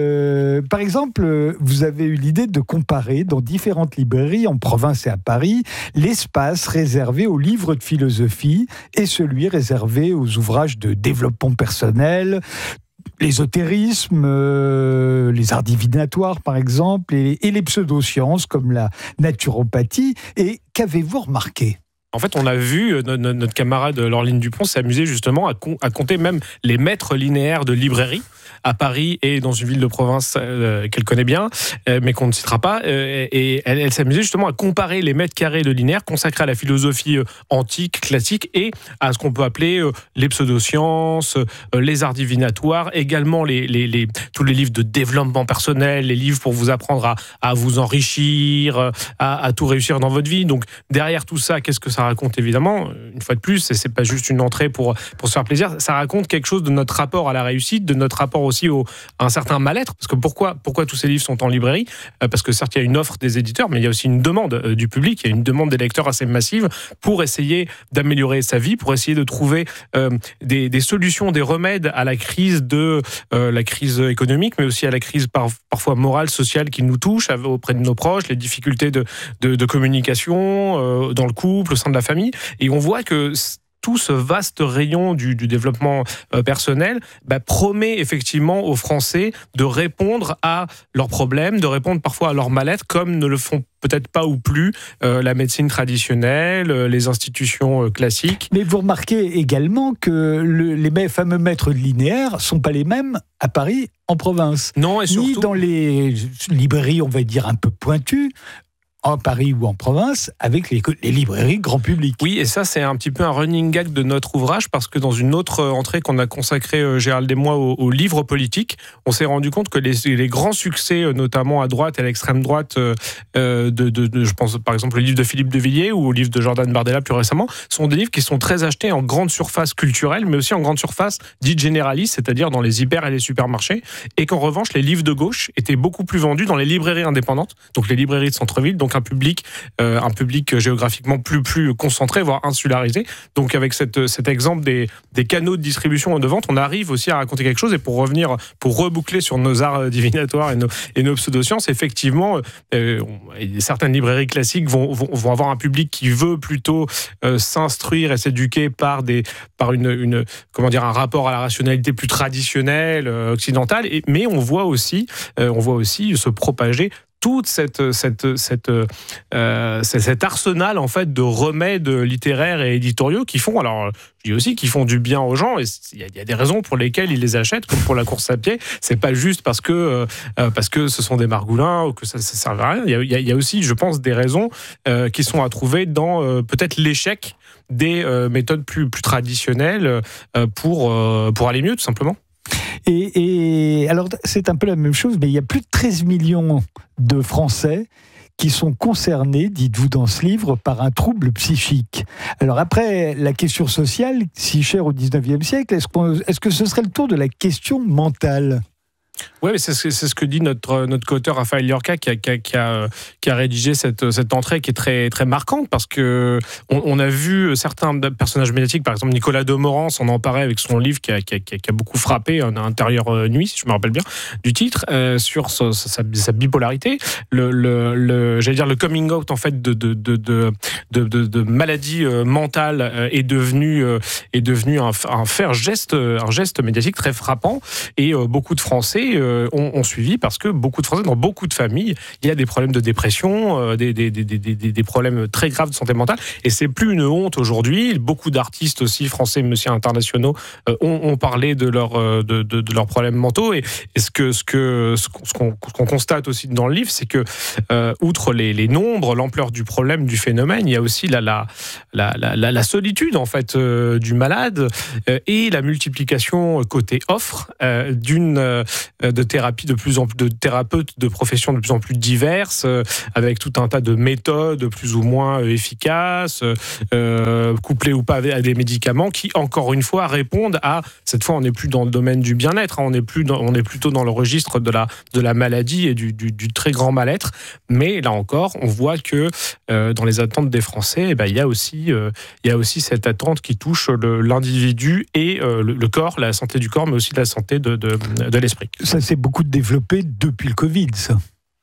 Par exemple, vous avez eu l'idée de comparer dans différentes librairies en province et à Paris l'espace réservé aux livres de philosophie et celui réservé aux ouvrages de développement personnel, l'ésotérisme, euh, les arts divinatoires par exemple, et, et les pseudosciences comme la naturopathie. Et qu'avez-vous remarqué ? En fait, on a vu euh, notre, notre camarade Laureline Dupont s'amuser justement à, con, à compter même les mètres linéaires de librairie à Paris et dans une ville de province euh, qu'elle connaît bien, euh, mais qu'on ne citera pas. Euh, et elle, elle s'amusait justement à comparer les mètres carrés de linéaire consacrés à la philosophie euh, antique, classique, et à ce qu'on peut appeler euh, les pseudosciences, euh, les arts divinatoires, également les, les, les, tous les livres de développement personnel, les livres pour vous apprendre à, à vous enrichir, à, à tout réussir dans votre vie. Donc derrière tout ça, qu'est-ce que ça raconte évidemment? Une fois de plus, et c'est pas juste une entrée pour, pour se faire plaisir, ça raconte quelque chose de notre rapport à la réussite, de notre rapport aussi au, à un certain mal-être. Parce que pourquoi, pourquoi tous ces livres sont en librairie? Parce que certes, il y a une offre des éditeurs, mais il y a aussi une demande du public, il y a une demande des lecteurs assez massive pour essayer d'améliorer sa vie, pour essayer de trouver euh, des, des solutions, des remèdes à la crise de euh, la crise économique, mais aussi à la crise par, parfois morale, sociale qui nous touche auprès de nos proches, les difficultés de, de, de communication euh, dans le couple, au sein de la famille. Et on voit que tout ce vaste rayon du, du développement euh, personnel bah, promet effectivement aux Français de répondre à leurs problèmes, de répondre parfois à leur mal-être, comme ne le font peut-être pas ou plus euh, la médecine traditionnelle, euh, les institutions euh, classiques. Mais vous remarquez également que le, les fameux maîtres de linéaire ne sont pas les mêmes à Paris, en province. Non, et surtout... Ni dans les librairies, on va dire, un peu pointues, en Paris ou en province, avec les, les librairies grand public. Oui, et ça, c'est un petit peu un running gag de notre ouvrage, parce que dans une autre entrée qu'on a consacrée, euh, Gérald et moi, au, au livre politique, on s'est rendu compte que les, les grands succès, notamment à droite et à l'extrême droite, euh, de, de, de, je pense par exemple au livre de Philippe de Villiers ou au livre de Jordan Bardella plus récemment, sont des livres qui sont très achetés en grande surface culturelle, mais aussi en grande surface dite généraliste, c'est-à-dire dans les hyper et les supermarchés, et qu'en revanche, les livres de gauche étaient beaucoup plus vendus dans les librairies indépendantes, donc les librairies de centre-ville, donc un public, euh, un public géographiquement plus, plus concentré, voire insularisé. Donc avec cette, cet exemple des, des canaux de distribution et de vente, on arrive aussi à raconter quelque chose. Et pour revenir, pour reboucler sur nos arts divinatoires et nos, et nos pseudosciences, effectivement, euh, certaines librairies classiques vont, vont, vont avoir un public qui veut plutôt euh, s'instruire et s'éduquer par, des, par une, une, comment dire, un rapport à la rationalité plus traditionnelle, euh, occidentale. Et, mais on voit aussi, euh, on voit aussi se propager toute cette, cette, cette, euh, cet arsenal en fait de remèdes littéraires et éditoriaux qui font, alors je dis aussi, qui font du bien aux gens, et il y, y a des raisons pour lesquelles ils les achètent, comme pour la course à pied. C'est pas juste parce que euh, parce que ce sont des margoulins ou que ça, ça sert à rien. Il y a, y, a, y a aussi, je pense, des raisons euh, qui sont à trouver dans euh, peut-être l'échec des euh, méthodes plus plus traditionnelles euh, pour euh, pour aller mieux, tout simplement. Et, et alors, c'est un peu la même chose, mais il y a plus de treize millions de Français qui sont concernés, dites-vous dans ce livre, par un trouble psychique. Alors après, la question sociale, si chère au dix-neuvième siècle, est-ce, qu'on, est-ce que ce serait le tour de la question mentale ? Oui, mais c'est, c'est, c'est ce que dit notre, notre co-auteur Raphaël Liorca qui a, qui a, qui a, qui a rédigé cette, cette entrée qui est très, très marquante parce qu'on on a vu certains personnages médiatiques, par exemple Nicolas Demorand s'en emparer avec son livre qui a, qui a, qui a beaucoup frappé, un intérieur nuit, si je me rappelle bien du titre, euh, sur sa, sa, sa bipolarité, le, le, le, j'allais dire le coming out en fait de, de, de, de, de, de, de maladie mentale est devenu, est devenu un, un faire geste, un geste médiatique très frappant et beaucoup de Français Ont, ont suivi parce que beaucoup de Français, dans beaucoup de familles, il y a des problèmes de dépression, euh, des, des, des, des, des, des problèmes très graves de santé mentale. Et c'est plus une honte aujourd'hui. Beaucoup d'artistes aussi, français, mais aussi internationaux, euh, ont, ont parlé de, leur, de, de, de leurs problèmes mentaux. Et, et ce, que, ce, que, ce, qu'on, ce, qu'on, ce qu'on constate aussi dans le livre, c'est que, euh, outre les, les nombres, l'ampleur du problème, du phénomène, il y a aussi la, la, la, la, la solitude en fait, euh, du malade euh, et la multiplication côté offre euh, d'une euh, de thérapie de plus en plus de thérapeutes de professions de plus en plus diverses euh, avec tout un tas de méthodes plus ou moins euh, efficaces euh, couplées ou pas à des médicaments qui encore une fois répondent à cette fois on n'est plus dans le domaine du bien-être hein, on est plus dans, on est plutôt dans le registre de la de la maladie et du, du, du très grand mal-être mais là encore on voit que euh, dans les attentes des Français eh ben, il y a aussi euh, il y a aussi cette attente qui touche le, l'individu et euh, le, le corps la santé du corps mais aussi la santé de, de, de l'esprit. Ça s'est beaucoup développé depuis le Covid, ça.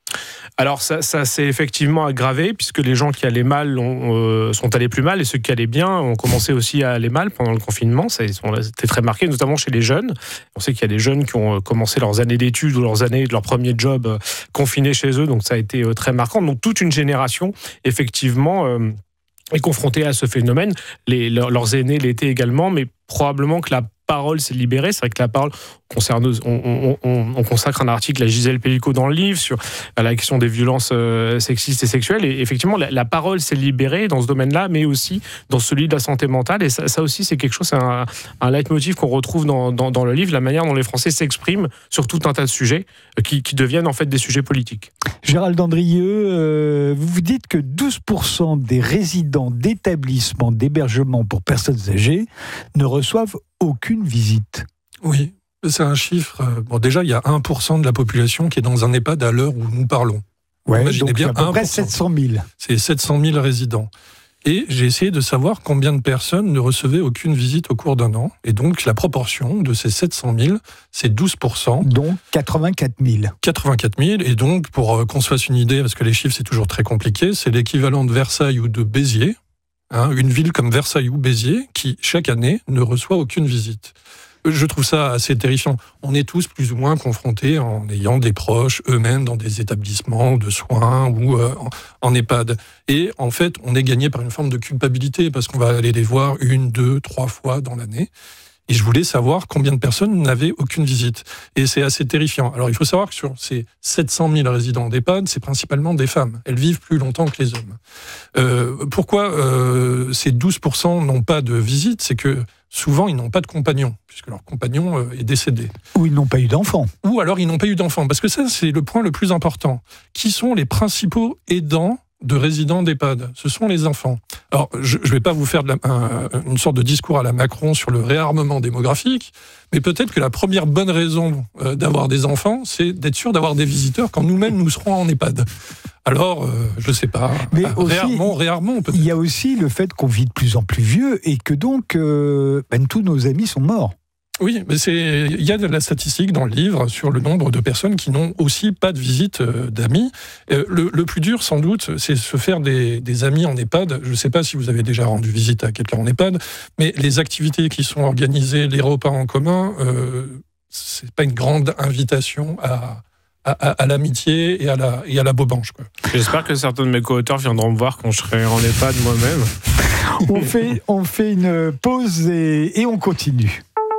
Alors ça, ça s'est effectivement aggravé puisque les gens qui allaient mal ont, euh, sont allés plus mal et ceux qui allaient bien ont commencé aussi à aller mal pendant le confinement. Ça, c'était très marqué, notamment chez les jeunes. On sait qu'il y a des jeunes qui ont commencé leurs années d'études ou leurs années de leur premier job euh, confinés chez eux, donc ça a été euh, très marquant. Donc toute une génération, effectivement, euh, est confrontée à ce phénomène. Les, leurs, leurs aînés l'étaient également, mais probablement que la parole s'est libérée. C'est vrai que la parole concerne, on, on, on, on consacre un article à Gisèle Pellicot dans le livre sur la question des violences euh, sexistes et sexuelles. Et effectivement, la, la parole s'est libérée dans ce domaine-là, mais aussi dans celui de la santé mentale. Et ça, ça aussi, c'est quelque chose, c'est un, un leitmotiv qu'on retrouve dans, dans, dans le livre, la manière dont les Français s'expriment sur tout un tas de sujets euh, qui, qui deviennent en fait des sujets politiques. Gérald Andrieux, euh, vous vous dites que douze pour cent des résidents d'établissements d'hébergement pour personnes âgées ne reçoivent aucune visite. Oui, c'est un chiffre. Bon, déjà, il y a un pour cent de la population qui est dans un EHPAD à l'heure où nous parlons. Ouais, imaginez donc bien à peu près sept cent mille. C'est sept cent mille résidents. Et j'ai essayé de savoir combien de personnes ne recevaient aucune visite au cours d'un an. Et donc, la proportion de ces sept cent mille, c'est douze pour cent. Donc, quatre-vingt-quatre mille. quatre-vingt-quatre mille. Et donc, pour qu'on se fasse une idée, parce que les chiffres, c'est toujours très compliqué, c'est l'équivalent de Versailles ou de Béziers. Hein, une ville comme Versailles ou Béziers qui, chaque année, ne reçoit aucune visite. Je trouve ça assez terrifiant. On est tous plus ou moins confrontés en ayant des proches eux-mêmes dans des établissements de soins ou euh, en, en EHPAD. Et en fait, on est gagné par une forme de culpabilité parce qu'on va aller les voir une, deux, trois fois dans l'année. Et je voulais savoir combien de personnes n'avaient aucune visite. Et c'est assez terrifiant. Alors, il faut savoir que sur ces sept cent mille résidents d'EHPAD, c'est principalement des femmes. Elles vivent plus longtemps que les hommes. Euh, pourquoi euh, ces douze pour cent n'ont pas de visite ? C'est que souvent, ils n'ont pas de compagnon, puisque leur compagnon euh, est décédé. Ou ils n'ont pas eu d'enfants. Ou alors, ils n'ont pas eu d'enfants. Parce que ça, c'est le point le plus important. Qui sont les principaux aidants de résidents d'EHPAD? Ce sont les enfants. Alors, je ne vais pas vous faire de la, un, une sorte de discours à la Macron sur le réarmement démographique, mais peut-être que la première bonne raison euh, d'avoir des enfants, c'est d'être sûr d'avoir des visiteurs quand nous-mêmes nous serons en EHPAD. Alors, euh, je ne sais pas, mais euh, aussi, réarmons, réarmons peut-être. Il y a aussi le fait qu'on vit de plus en plus vieux et que donc euh, ben, tous nos amis sont morts. Oui, mais c'est, il y a de la statistique dans le livre sur le nombre de personnes qui n'ont aussi pas de visite d'amis. Le, le plus dur, sans doute, c'est se faire des, des amis en EHPAD. Je ne sais pas si vous avez déjà rendu visite à quelqu'un en EHPAD, mais les activités qui sont organisées, les repas en commun, euh, c'est pas une grande invitation à, à, à, à l'amitié et à la, et à la bobanche, quoi. J'espère que certains de mes co-auteurs viendront me voir quand je serai en EHPAD moi-même. on, fait, on fait une pause et, et on continue.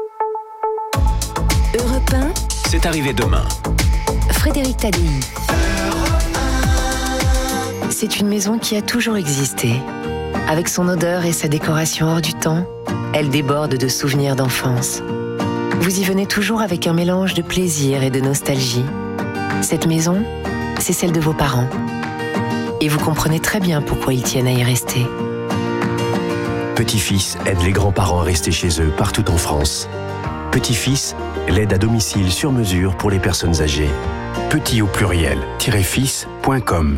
Europe un, c'est arrivé demain. Frédéric Tadei. C'est une maison qui a toujours existé. Avec son odeur et sa décoration hors du temps, elle déborde de souvenirs d'enfance. Vous y venez toujours avec un mélange de plaisir et de nostalgie. Cette maison, c'est celle de vos parents. Et vous comprenez très bien pourquoi ils tiennent à y rester. Petit-fils aide les grands-parents à rester chez eux partout en France. Petit-Fils, l'aide à domicile sur mesure pour les personnes âgées. Petit au pluriel, fils point com.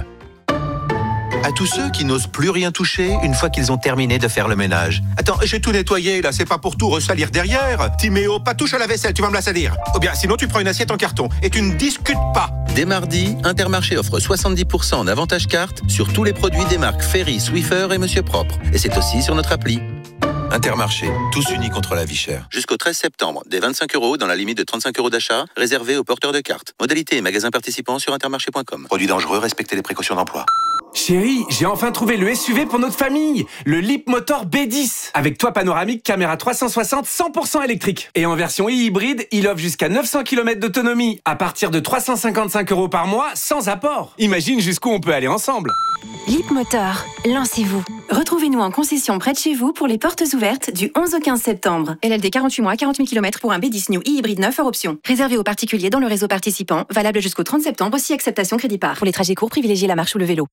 À tous ceux qui n'osent plus rien toucher une fois qu'ils ont terminé de faire le ménage. Attends, j'ai tout nettoyé là, c'est pas pour tout ressalir derrière. Timéo, pas touche à la vaisselle, tu vas me la salir. Ou bien sinon tu prends une assiette en carton et tu ne discutes pas. Dès mardi, Intermarché offre soixante-dix pour cent en avantage carte sur tous les produits des marques Ferry, Swiffer et Monsieur Propre. Et c'est aussi sur notre appli. Intermarché, tous unis contre la vie chère. Jusqu'au treize septembre, des vingt-cinq euros dans la limite de trente-cinq euros d'achat, réservés aux porteurs de cartes. Modalité et magasins participants sur intermarché point com. Produits dangereux, respectez les précautions d'emploi. Chérie, j'ai enfin trouvé le S U V pour notre famille, le Leapmotor B dix, avec toit panoramique, caméra trois cent soixante, cent pour cent électrique. Et en version e-hybride, il offre jusqu'à neuf cents kilomètres d'autonomie, à partir de trois cent cinquante-cinq euros par mois, sans apport. Imagine jusqu'où on peut aller ensemble. Leapmotor, lancez-vous. Retrouvez-nous en concession près de chez vous pour les portes ouvertes du onze au quinze septembre. L L D quarante-huit mois, quarante mille kilomètres pour un B dix New e-hybride neuf hors option. Réservé aux particuliers dans le réseau participant, valable jusqu'au trente septembre, aussi acceptation crédit par. Pour les trajets courts, privilégiez la marche ou le vélo.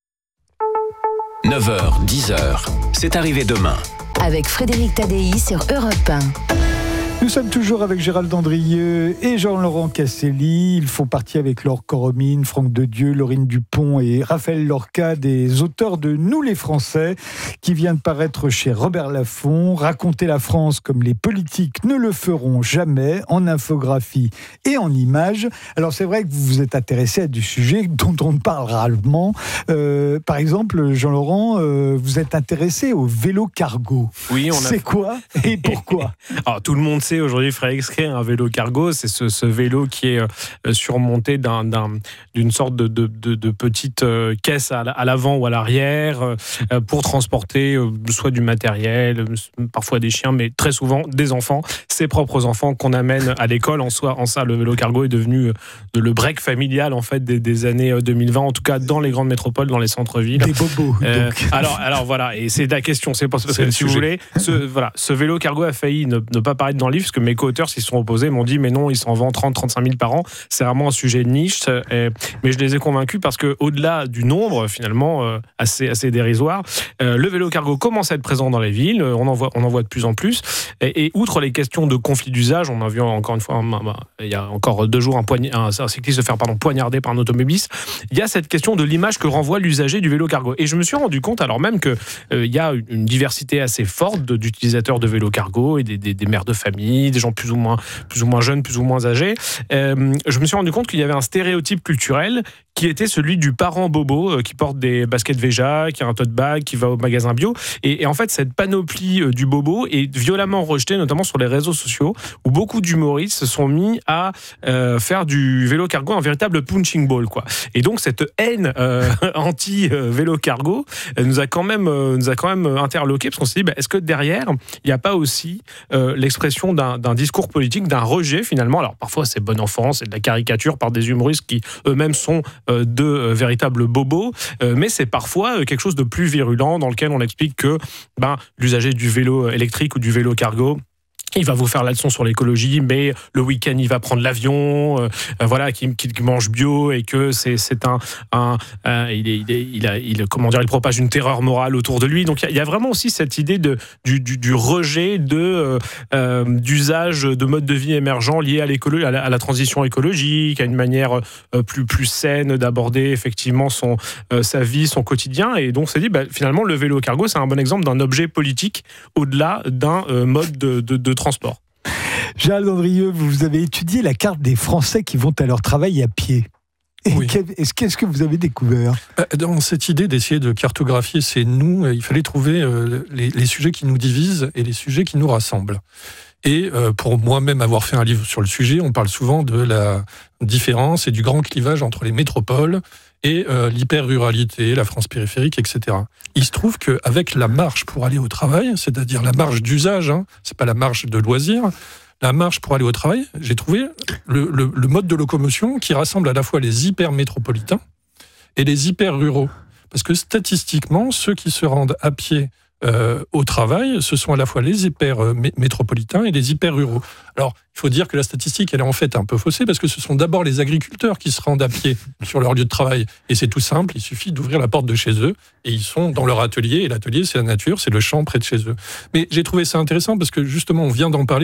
neuf heures, dix heures, c'est arrivé demain. Avec Frédéric Tadei sur Europe un. Nous sommes toujours avec Gérald Andrieux et Jean-Laurent Casselli. Ils font partie avec Laure Coromine, Franck Dedieu, Laurine Dupont et Raphaël Lorca, des auteurs de Nous les Français, qui vient de paraître chez Robert Laffont. Raconter la France comme les politiques ne le feront jamais, en infographie et en images. Alors c'est vrai que vous vous êtes intéressé à du sujet dont on parle rarement. Euh, par exemple, Jean-Laurent, euh, vous êtes intéressé au vélo cargo. Oui, on a... C'est quoi et pourquoi? Alors tout le monde sait aujourd'hui, Frédéric, ce qu'est un vélo cargo. C'est ce, ce vélo qui est euh, surmonté d'un, d'un, d'une sorte de, de, de, de petite euh, caisse à, à l'avant ou à l'arrière euh, pour transporter euh, soit du matériel, euh, parfois des chiens, mais très souvent des enfants, ses propres enfants qu'on amène à l'école. En soi, en ça, le vélo cargo est devenu euh, le break familial en fait des, des années deux mille vingt, en tout cas dans les grandes métropoles, dans les centres-villes. Des bobos. Euh, donc. alors, alors voilà, et c'est la question. C'est parce que C'est si vous voulez, ce, voilà, ce vélo cargo a failli ne, ne pas paraître dans le livre, parce que mes co-auteurs s'y sont opposés, m'ont dit mais non, il s'en vend trente à trente-cinq mille par an. C'est vraiment un sujet de niche. Et, mais je les ai convaincus parce que au-delà du nombre finalement euh, assez assez dérisoire, euh, le vélo cargo commence à être présent dans les villes. On en voit on en voit de plus en plus. Et, et outre les questions de conflit d'usage, on a vu encore une fois un, un, il y a encore deux jours un, poign- un, un cycliste se faire pardon poignarder par un automobiliste. Il y a cette question de l'image que renvoie l'usager du vélo cargo. Et je me suis rendu compte alors même que euh, il y a une diversité assez forte d'utilisateurs de vélo cargo et des, des, des mères de famille, des gens plus ou moins, plus ou moins jeunes, plus ou moins âgés. Euh, je me suis rendu compte qu'il y avait un stéréotype culturel qui était celui du parent bobo euh, qui porte des baskets Veja, qui a un tote bag, qui va au magasin bio. Et, et en fait, cette panoplie euh, du bobo est violemment rejetée, notamment sur les réseaux sociaux, où beaucoup d'humoristes se sont mis à euh, faire du vélo cargo un véritable punching ball, quoi. Et donc cette haine euh, anti euh, vélo cargo euh, nous a quand même euh, nous a quand même interloqué, parce qu'on s'est dit, bah, est-ce que derrière il n'y a pas aussi euh, l'expression d'un, d'un discours politique, d'un rejet finalement. Alors parfois c'est bon enfant, c'est de la caricature par des humoristes qui eux-mêmes sont euh, de euh, véritables bobos, euh, mais c'est parfois euh, quelque chose de plus virulent dans lequel on explique que ben, l'usager du vélo électrique ou du vélo cargo, il va vous faire la leçon sur l'écologie, mais le week-end il va prendre l'avion, euh, voilà, qui, qui mange bio et que c'est c'est un, un euh, il est, il est, il a, il comment dire, il propage une terreur morale autour de lui. Donc il y, y a vraiment aussi cette idée de du, du, du rejet de euh, d'usage de modes de vie émergents liés à l'écologie, à la, à la transition écologique, à une manière euh, plus plus saine d'aborder effectivement son euh, sa vie, son quotidien. Et donc on s'est dit, bah, finalement le vélo cargo c'est un bon exemple d'un objet politique au-delà d'un euh, mode de, de, de transport. Gérald Andrieux, vous avez étudié la carte des Français qui vont à leur travail à pied. Et oui. Qu'est-ce que vous avez découvert? Dans cette idée d'essayer de cartographier ces nous, il fallait trouver les, les sujets qui nous divisent et les sujets qui nous rassemblent. Et pour moi-même avoir fait un livre sur le sujet, on parle souvent de la différence et du grand clivage entre les métropoles et euh, l'hyper-ruralité, la France périphérique, et cetera. Il se trouve qu'avec la marche pour aller au travail, c'est-à-dire la marche d'usage, hein, c'est pas la marche de loisir, la marche pour aller au travail, j'ai trouvé le, le, le mode de locomotion qui rassemble à la fois les hyper-métropolitains et les hyper-ruraux. Parce que statistiquement, ceux qui se rendent à pied Euh, au travail, ce sont à la fois les hyper-métropolitains et les hyper-ruraux. Alors, il faut dire que la statistique, elle est en fait un peu faussée, parce que ce sont d'abord les agriculteurs qui se rendent à pied sur leur lieu de travail. Et c'est tout simple, il suffit d'ouvrir la porte de chez eux, et ils sont dans leur atelier, et l'atelier, c'est la nature, c'est le champ près de chez eux. Mais j'ai trouvé ça intéressant, parce que justement, on vient d'en parler,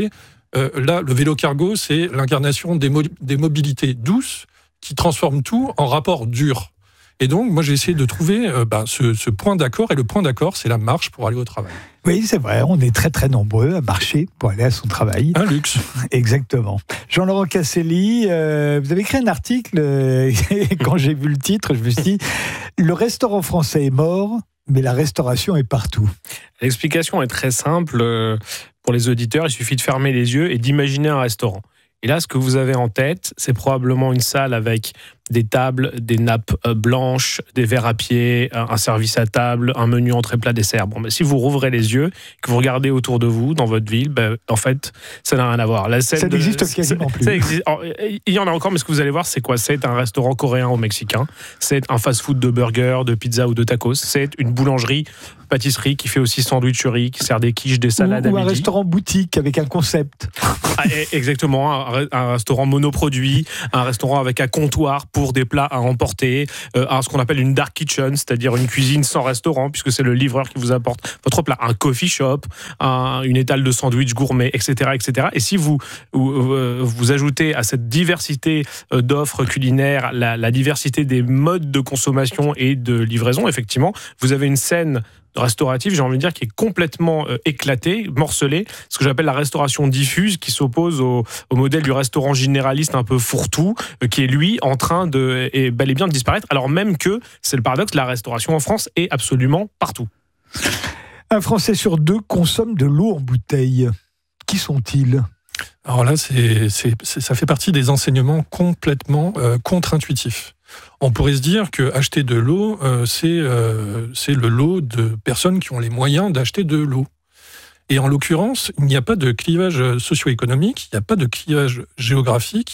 Euh, là, le vélo cargo, c'est l'incarnation des, mo- des mobilités douces qui transforment tout en rapport dur. Et donc, moi, j'ai essayé de trouver euh, bah, ce, ce point d'accord. Et le point d'accord, c'est la marche pour aller au travail. Oui, c'est vrai, on est très très nombreux à marcher pour aller à son travail. Un luxe. Exactement. Jean-Laurent Casselli, euh, vous avez écrit un article, euh, et quand j'ai vu le titre, je me suis dit, le restaurant français est mort, mais la restauration est partout. L'explication est très simple. Pour les auditeurs, il suffit de fermer les yeux et d'imaginer un restaurant. Et là, ce que vous avez en tête, c'est probablement une salle avec des tables, des nappes blanches, des verres à pied, un service à table, un menu entrée plat dessert. Bon, ben, si vous rouvrez les yeux, que vous regardez autour de vous, dans votre ville, ben, en fait, ça n'a rien à voir. La scène ça n'existe de, quasiment plus. Ça existe, alors, il y en a encore, mais ce que vous allez voir, c'est quoi ? C'est un restaurant coréen ou mexicain, c'est un fast-food de burgers, de pizza ou de tacos, c'est une boulangerie, pâtisserie qui fait aussi sandwicherie, qui sert des quiches, des salades ou, à ou midi. un restaurant boutique avec un concept. Ah, exactement, un, un restaurant monoproduit, un restaurant avec un comptoir pour des plats à emporter, euh, un, ce qu'on appelle une dark kitchen, c'est-à-dire une cuisine sans restaurant, puisque c'est le livreur qui vous apporte votre plat, un coffee shop, un, une étale de sandwich gourmet, et cetera, et cetera. Et si vous vous, vous ajoutez à cette diversité d'offres culinaires la, la diversité des modes de consommation et de livraison, effectivement, vous avez une scène restaurative, j'ai envie de dire, qui est complètement euh, éclatée, morcelée, ce que j'appelle la restauration diffuse, qui s'oppose au, au modèle du restaurant généraliste un peu fourre-tout, euh, qui est lui en train de, et bel et bien de disparaître, alors même que, c'est le paradoxe, la restauration en France est absolument partout. Un Français sur deux consomme de l'eau en bouteille. Qui sont-ils ? Alors là, c'est, c'est, c'est, ça fait partie des enseignements complètement euh, contre-intuitifs. On pourrait se dire que acheter de l'eau, euh, c'est, euh, c'est le lot de personnes qui ont les moyens d'acheter de l'eau. Et en l'occurrence, il n'y a pas de clivage socio-économique, il n'y a pas de clivage géographique.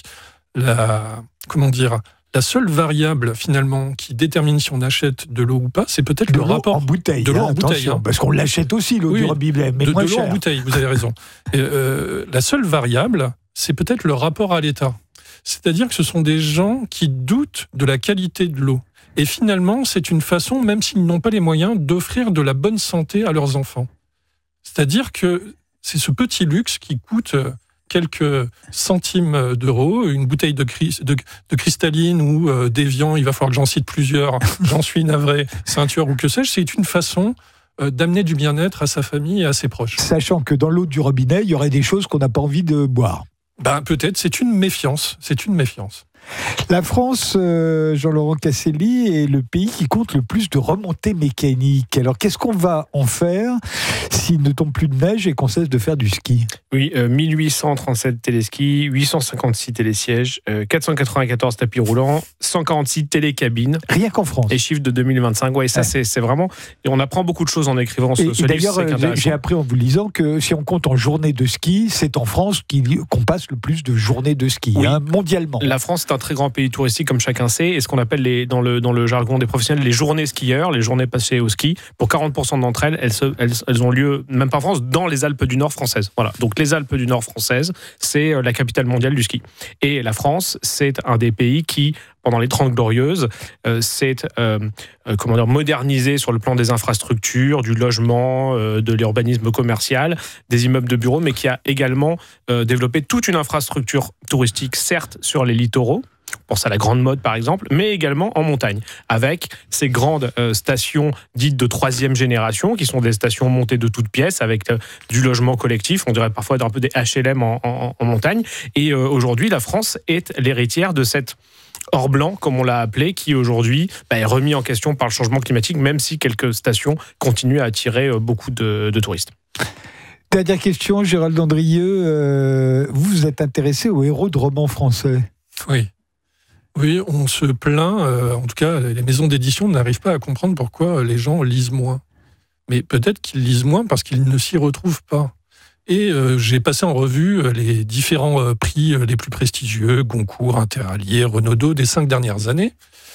La, comment dire, la seule variable finalement qui détermine si on achète de l'eau ou pas, c'est peut-être de le l'eau rapport en bouteille. De l'eau hein, en bouteille, hein. Parce qu'on l'achète aussi, l'eau oui, du robinet, mais de, moins de l'eau cher. en bouteille, vous avez raison. Et, euh, la seule variable, c'est peut-être le rapport à l'État. C'est-à-dire que ce sont des gens qui doutent de la qualité de l'eau. Et finalement, c'est une façon, même s'ils n'ont pas les moyens, d'offrir de la bonne santé à leurs enfants. C'est-à-dire que c'est ce petit luxe qui coûte quelques centimes d'euros, une bouteille de, cri- de, de cristalline ou euh, d'Évian, il va falloir que j'en cite plusieurs, j'en suis navré, ceinture ou que sais-je, c'est une façon euh, d'amener du bien-être à sa famille et à ses proches. Sachant que dans l'eau du robinet, il y aurait des choses qu'on n'a pas envie de boire. Ben, peut-être, c'est une méfiance, c'est une méfiance. La France, euh, Jean-Laurent Casselli, est le pays qui compte le plus de remontées mécaniques. Alors, qu'est-ce qu'on va en faire s'il ne tombe plus de neige et qu'on cesse de faire du ski ? Oui, euh, mille huit cent trente-sept téléskis, huit cent cinquante-six télésièges, euh, quatre cent quatre-vingt-quatorze tapis roulants, cent quarante-six télécabines. Rien qu'en France. Et chiffre de deux mille vingt-cinq. Ouais, ça, ouais. C'est, c'est vraiment... Et on apprend beaucoup de choses en écrivant ce, et, ce et livre. D'ailleurs, j'ai, j'ai appris en vous lisant que si on compte en journées de ski, c'est en France qu'on passe le plus de journées de ski, oui. hein, mondialement. La France est un très grand pays touristique, comme chacun sait, et ce qu'on appelle les, dans, le, dans le jargon des professionnels les journées skieurs, les journées passées au ski. Pour quarante pour cent d'entre elles, elles, se, elles, elles ont lieu, même pas en France, dans les Alpes du Nord françaises. Voilà. Donc les Alpes du Nord françaises, c'est la capitale mondiale du ski. Et la France, c'est un des pays qui, pendant les Trente Glorieuses, euh, s'est euh, euh, comment dire, modernisé sur le plan des infrastructures, du logement, euh, de l'urbanisme commercial, des immeubles de bureaux, mais qui a également euh, développé toute une infrastructure touristique, certes sur les littoraux, on pense à la Grande Motte par exemple, mais également en montagne, avec ces grandes euh, stations dites de troisième génération, qui sont des stations montées de toutes pièces, avec euh, du logement collectif, on dirait parfois un peu des H L M en, en, en montagne. Et euh, aujourd'hui, la France est l'héritière de cette or blanc, comme on l'a appelé, qui aujourd'hui bah, est remis en question par le changement climatique, même si quelques stations continuent à attirer euh, beaucoup de, de touristes. Dernière question, Gérald Andrieux, euh, vous vous êtes intéressé aux héros de romans français. Oui. Oui, on se plaint, euh, en tout cas, les maisons d'édition n'arrivent pas à comprendre pourquoi les gens lisent moins. Mais peut-être qu'ils lisent moins parce qu'ils ne s'y retrouvent pas. Et euh, j'ai passé en revue les différents euh, prix les plus prestigieux, Goncourt, Interallié, Renaudot, des cinq dernières années.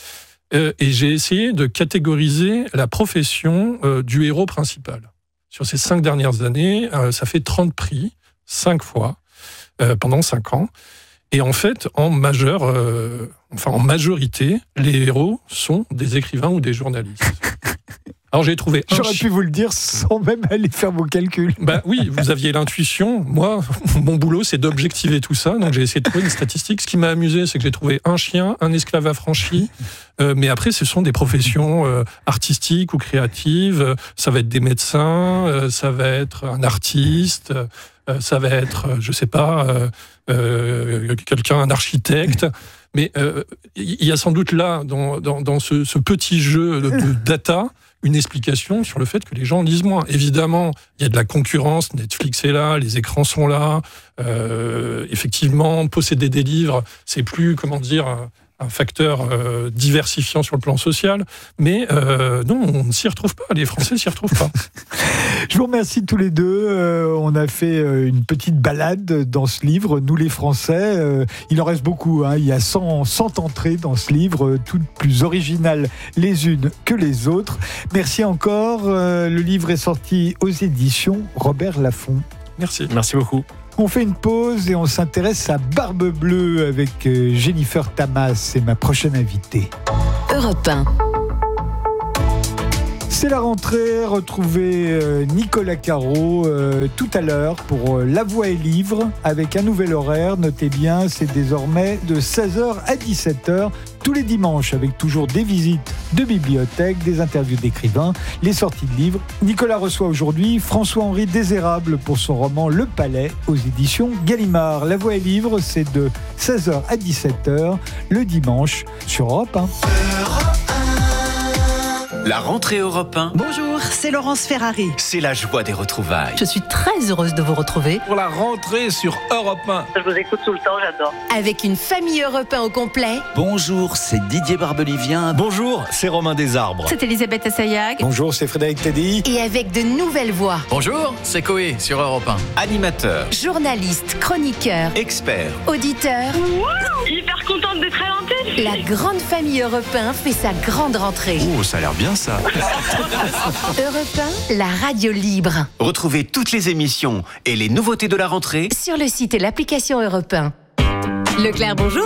Euh, et j'ai essayé de catégoriser la profession euh, du héros principal. Sur ces cinq dernières années, euh, ça fait trente prix, cinq fois, euh, pendant cinq ans. Et en fait, en majeur, euh, enfin en majorité, les héros sont des écrivains ou des journalistes. Alors j'ai trouvé. Un J'aurais chi- pu vous le dire sans même aller faire vos calculs. Ben oui, vous aviez l'intuition. Moi, mon boulot, c'est d'objectiver tout ça. Donc j'ai essayé de trouver une statistique. Ce qui m'a amusé, c'est que j'ai trouvé un chien, un esclave affranchi. Euh, mais après, ce sont des professions euh, artistiques ou créatives. Euh, Ça va être des médecins, euh, ça va être un artiste, euh, ça va être, euh, je sais pas, euh, euh, quelqu'un, un architecte. Mais euh, il y a sans doute là, dans, dans, dans ce, ce petit jeu de, de data, une explication sur le fait que les gens lisent moins. Évidemment, il y a de la concurrence, Netflix est là, les écrans sont là. Euh, effectivement, posséder des livres, c'est plus, comment dire, un, un facteur euh, diversifiant sur le plan social. Mais euh, non, on ne s'y retrouve pas. Les Français ne s'y retrouvent pas. Je vous remercie tous les deux. Euh, on a fait euh, une petite balade dans ce livre, Nous les Français. Euh, il en reste beaucoup. Hein. Il y a cent, cent entrées dans ce livre, euh, toutes plus originales les unes que les autres. Merci encore. Euh, le livre est sorti aux éditions Robert Laffont. Merci. Merci beaucoup. On fait une pause et on s'intéresse à Barbe Bleue avec euh, Jennifer Tamas. C'est ma prochaine invitée. Europe un. C'est la rentrée, retrouvez euh, Nicolas Caro euh, tout à l'heure pour euh, La Voix et Livre avec un nouvel horaire. Notez bien, c'est désormais de seize heures à dix-sept heures tous les dimanches avec toujours des visites de bibliothèques, des interviews d'écrivains, les sorties de livres. Nicolas reçoit aujourd'hui François-Henri Désérable pour son roman Le Palais aux éditions Gallimard. La Voix et Livre, c'est de seize heures à dix-sept heures le dimanche sur Europe un. La rentrée Europe un. Bonjour, c'est Laurence Ferrari. C'est la joie des retrouvailles. Je suis très heureuse de vous retrouver. Pour la rentrée sur Europe un. Je vous écoute tout le temps, j'adore. Avec une famille Europe un au complet. Bonjour, c'est Didier Barbelivien. Bonjour, c'est Romain Desarbres. C'est Elisabeth Assayag. Bonjour, c'est Frédéric Teddy. Et avec de nouvelles voix. Bonjour, c'est Coé sur Europe un. Animateur, Journaliste, chroniqueur, expert, auditeur. Wow, hyper contente d'être à l'antenne. La grande famille Europe un fait sa grande rentrée. Oh, ça a l'air bien ça. Europe un, la radio libre. Retrouvez toutes les émissions et les nouveautés de la rentrée sur le site et l'application Europe un. Leclerc, bonjour.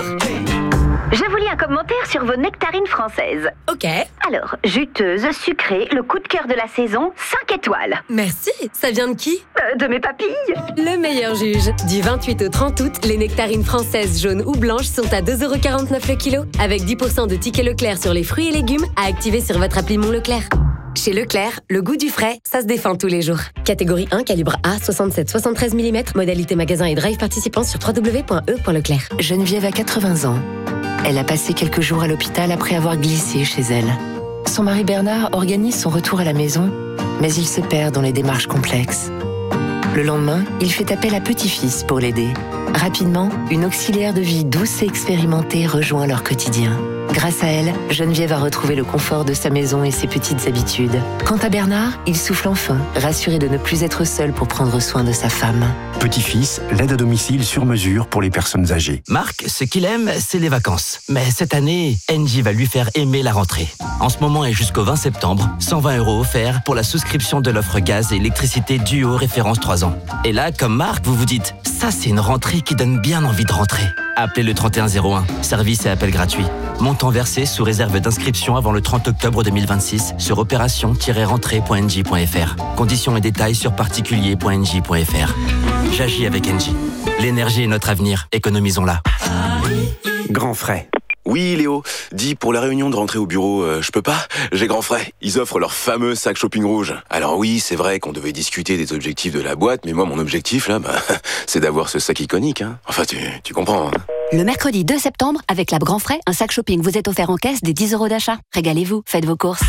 Je vous lis un commentaire sur vos nectarines françaises. Ok. Alors, juteuse, sucrée, le coup de cœur de la saison, cinq étoiles. Merci. Ça vient de qui? euh, De mes papilles. Le meilleur juge. Du vingt-huit au trente août, les nectarines françaises jaunes ou blanches sont à deux euros quarante-neuf le kilo, avec dix pour cent de tickets Leclerc sur les fruits et légumes à activer sur votre appli Mon Leclerc. Chez Leclerc, le goût du frais, ça se défend tous les jours. Catégorie un, calibre A, soixante-sept soixante-treize millimètres, modalité magasin et drive participant sur w w w point e point leclerc. Geneviève a quatre-vingts ans. Elle a passé quelques jours à l'hôpital après avoir glissé chez elle. Son mari Bernard organise son retour à la maison, mais il se perd dans les démarches complexes. Le lendemain, il fait appel à petit-fils pour l'aider. Rapidement, une auxiliaire de vie douce et expérimentée rejoint leur quotidien. Grâce à elle, Geneviève a retrouvé le confort de sa maison et ses petites habitudes. Quant à Bernard, il souffle enfin, rassuré de ne plus être seul pour prendre soin de sa femme. Petit-fils, l'aide à domicile sur mesure pour les personnes âgées. Marc, ce qu'il aime, c'est les vacances. Mais cette année, Engie va lui faire aimer la rentrée. En ce moment et jusqu'au vingt septembre, cent vingt euros offerts pour la souscription de l'offre gaz et électricité Duo référence trois ans. Et là, comme Marc, vous vous dites, ça c'est une rentrée qui donne bien envie de rentrer. Appelez le trente et un zéro un, service et appel gratuit. Montant versé sous réserve d'inscription avant le trente octobre deux mille vingt-six sur opération tiret rentrée point engie point f r. Conditions et détails sur particulier point engie point f r. J'agis avec Engie. L'énergie est notre avenir, économisons-la. Grand frais. Oui, Léo. Dis, pour la réunion de rentrée au bureau, euh, je peux pas. J'ai grand frais. Ils offrent leur fameux sac shopping rouge. Alors oui, c'est vrai qu'on devait discuter des objectifs de la boîte, mais moi, mon objectif, là, bah, c'est d'avoir ce sac iconique, hein. Enfin, tu, tu comprends, hein. Le mercredi deux septembre, avec la Grand Frais, un sac shopping vous est offert en caisse des dix euros d'achat. Régalez-vous, faites vos courses.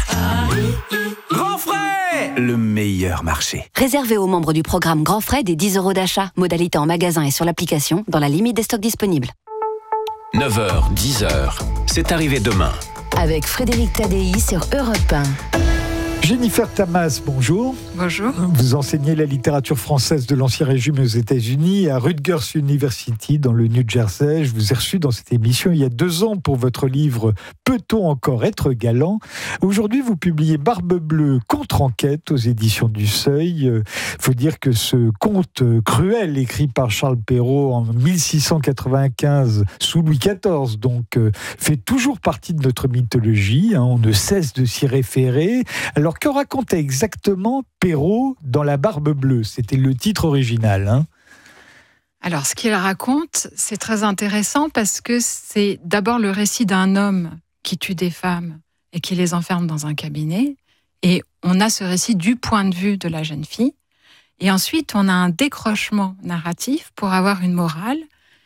Grand frais, le meilleur marché. Réservé aux membres du programme Grand Frais des dix euros d'achat. Modalité en magasin et sur l'application, dans la limite des stocks disponibles. neuf heures, dix heures, c'est arrivé demain. Avec Frédéric Tadei sur Europe un. Jennifer Tamas, bonjour. Bonjour. Vous enseignez la littérature française de l'Ancien Régime aux États-Unis à Rutgers University dans le New Jersey. Je vous ai reçu dans cette émission il y a deux ans pour votre livre « Peut-on encore être galant ?» Aujourd'hui, vous publiez Barbe Bleue contre-enquête aux éditions du Seuil. Il faut dire que ce conte cruel écrit par Charles Perrault en mille six cent quatre-vingt-quinze sous Louis quatorze donc, fait toujours partie de notre mythologie. On ne cesse de s'y référer. Alors, Alors, que racontait exactement Perrault dans La Barbe Bleue ? C'était le titre original, hein. Alors, ce qu'il raconte, c'est très intéressant parce que c'est d'abord le récit d'un homme qui tue des femmes et qui les enferme dans un cabinet. Et on a ce récit du point de vue de la jeune fille. Et ensuite, on a un décrochement narratif pour avoir une morale.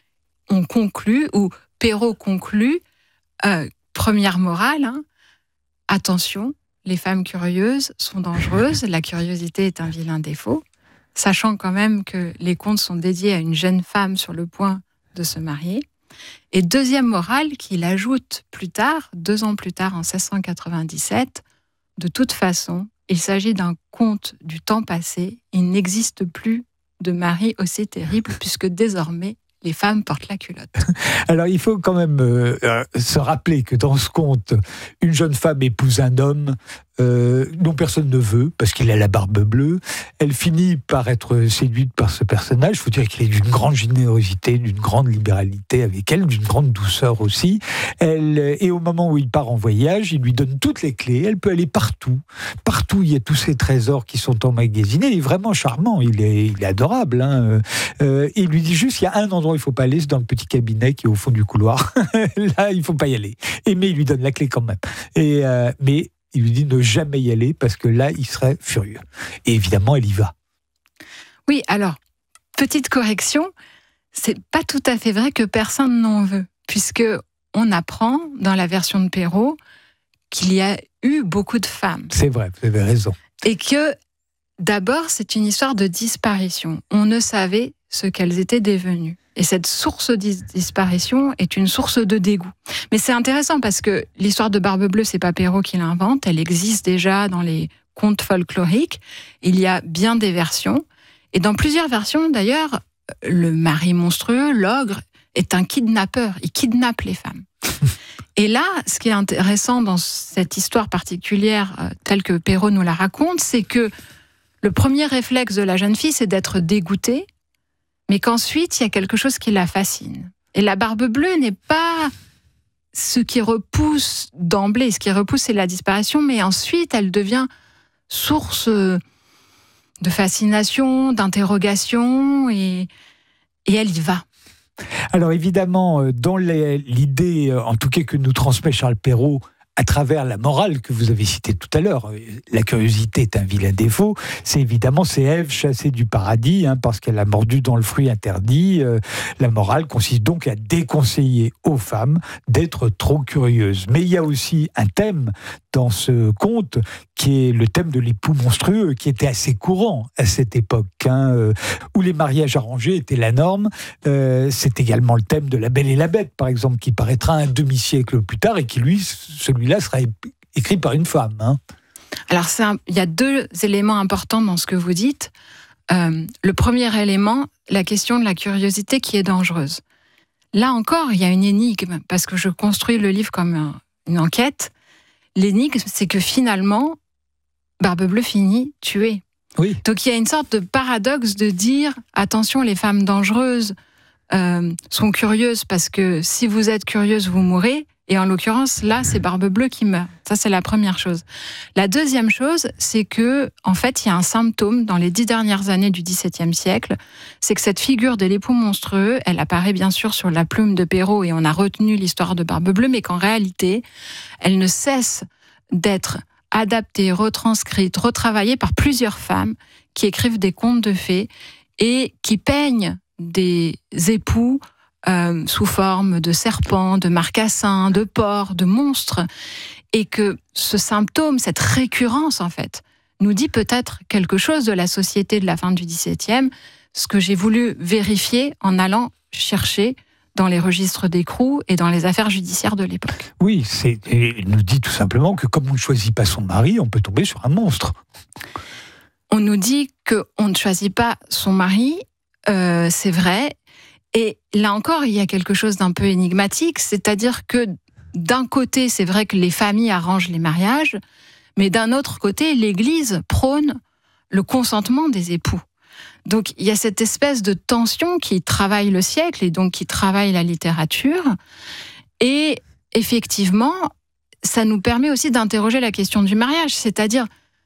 On conclut, ou Perrault conclut, euh, première morale, hein, attention, les femmes curieuses sont dangereuses, la curiosité est un vilain défaut, sachant quand même que les contes sont dédiés à une jeune femme sur le point de se marier. Et deuxième morale qu'il ajoute plus tard, deux ans plus tard, en seize cent quatre-vingt-dix-sept, de toute façon, il s'agit d'un conte du temps passé, il n'existe plus de mari aussi terrible puisque désormais, les femmes portent la culotte. Alors, il faut quand même euh, euh, se rappeler que dans ce conte, une jeune femme épouse un homme euh, dont personne ne veut, parce qu'il a la barbe bleue. Elle finit par être séduite par ce personnage. Il faut dire qu'il est d'une grande générosité, d'une grande libéralité avec elle, d'une grande douceur aussi. Elle, et au moment où il part en voyage, il lui donne toutes les clés. Elle peut aller partout. Partout, il y a tous ces trésors qui sont emmagasinés. Il est vraiment charmant. Il est, il est adorable. Hein. Euh, il lui dit juste, il y a un endroit où il ne faut pas aller, c'est dans le petit cabinet qui est au fond du couloir. Là, il ne faut pas y aller. Et mais il lui donne la clé quand même. Et, euh, mais il lui dit ne jamais y aller parce que là, il serait furieux. Et évidemment, elle y va. Oui, alors, petite correction, c'est pas tout à fait vrai que personne n'en veut, puisque on apprend dans la version de Perrault qu'il y a eu beaucoup de femmes. C'est vrai, vous avez raison. Et que, d'abord, c'est une histoire de disparition. On ne savait ce qu'elles étaient devenues. Et cette source de disparition est une source de dégoût. Mais c'est intéressant parce que l'histoire de Barbe Bleue, c'est pas Perrault qui l'invente, elle existe déjà dans les contes folkloriques. Il y a bien des versions. Et dans plusieurs versions, d'ailleurs, le mari monstrueux, l'ogre, est un kidnappeur. Il kidnappe les femmes. Et là, ce qui est intéressant dans cette histoire particulière, telle que Perrault nous la raconte, c'est que le premier réflexe de la jeune fille, c'est d'être dégoûtée, mais qu'ensuite, il y a quelque chose qui la fascine. Et la Barbe Bleue n'est pas ce qui repousse d'emblée. Ce qui repousse, c'est la disparition, mais ensuite, elle devient source de fascination, d'interrogation, et, et elle y va. Alors évidemment, dans les, l'idée, en tout cas que nous transmet Charles Perrault, à travers la morale que vous avez citée tout à l'heure, la curiosité est un vilain défaut, c'est évidemment c'est Ève chassée du paradis, hein, parce qu'elle a mordu dans le fruit interdit. Euh, la morale consiste donc à déconseiller aux femmes d'être trop curieuses. Mais il y a aussi un thème dans ce conte qui est le thème de l'époux monstrueux, qui était assez courant à cette époque, hein, euh, où les mariages arrangés étaient la norme. Euh, c'est également le thème de La Belle et la Bête, par exemple, qui paraîtra un demi-siècle plus tard et qui, lui, celui-là, sera écrit par une femme. Hein. Alors, c'est un, il y a deux éléments importants dans ce que vous dites. Euh, le premier élément, la question de la curiosité qui est dangereuse. Là encore, il y a une énigme, parce que je construis le livre comme un, une enquête. L'énigme, c'est que finalement, Barbe Bleue finit tuée. Oui. Donc il y a une sorte de paradoxe de dire, attention, les femmes dangereuses euh, sont curieuses, parce que si vous êtes curieuse, vous mourrez. Et en l'occurrence, là, c'est Barbe Bleue qui meurt. Ça, c'est la première chose. La deuxième chose, c'est que, en fait, il y a un symptôme dans les dix dernières années du dix-septième siècle, c'est que cette figure de l'époux monstrueux, elle apparaît bien sûr sur la plume de Perrault et on a retenu l'histoire de Barbe Bleue, mais qu'en réalité, elle ne cesse d'être adaptée, retranscrite, retravaillée par plusieurs femmes qui écrivent des contes de fées et qui peignent des époux Euh, sous forme de serpents, de marcassins, de porcs, de monstres, et que ce symptôme, cette récurrence en fait, nous dit peut-être quelque chose de la société de la fin du dix-septième, ce que j'ai voulu vérifier en allant chercher dans les registres d'écrou et dans les affaires judiciaires de l'époque. Oui, c'est, il nous dit tout simplement que comme on ne choisit pas son mari, on peut tomber sur un monstre. On nous dit qu'on ne choisit pas son mari, euh, c'est vrai. Et là encore, il y a quelque chose d'un peu énigmatique, c'est-à-dire que d'un côté, c'est vrai que les familles arrangent les mariages, mais d'un autre côté, l'Église prône le consentement des époux. Donc il y a cette espèce de tension qui travaille le siècle et donc qui travaille la littérature. Et effectivement, ça nous permet aussi d'interroger la question du mariage, c'est-à-dire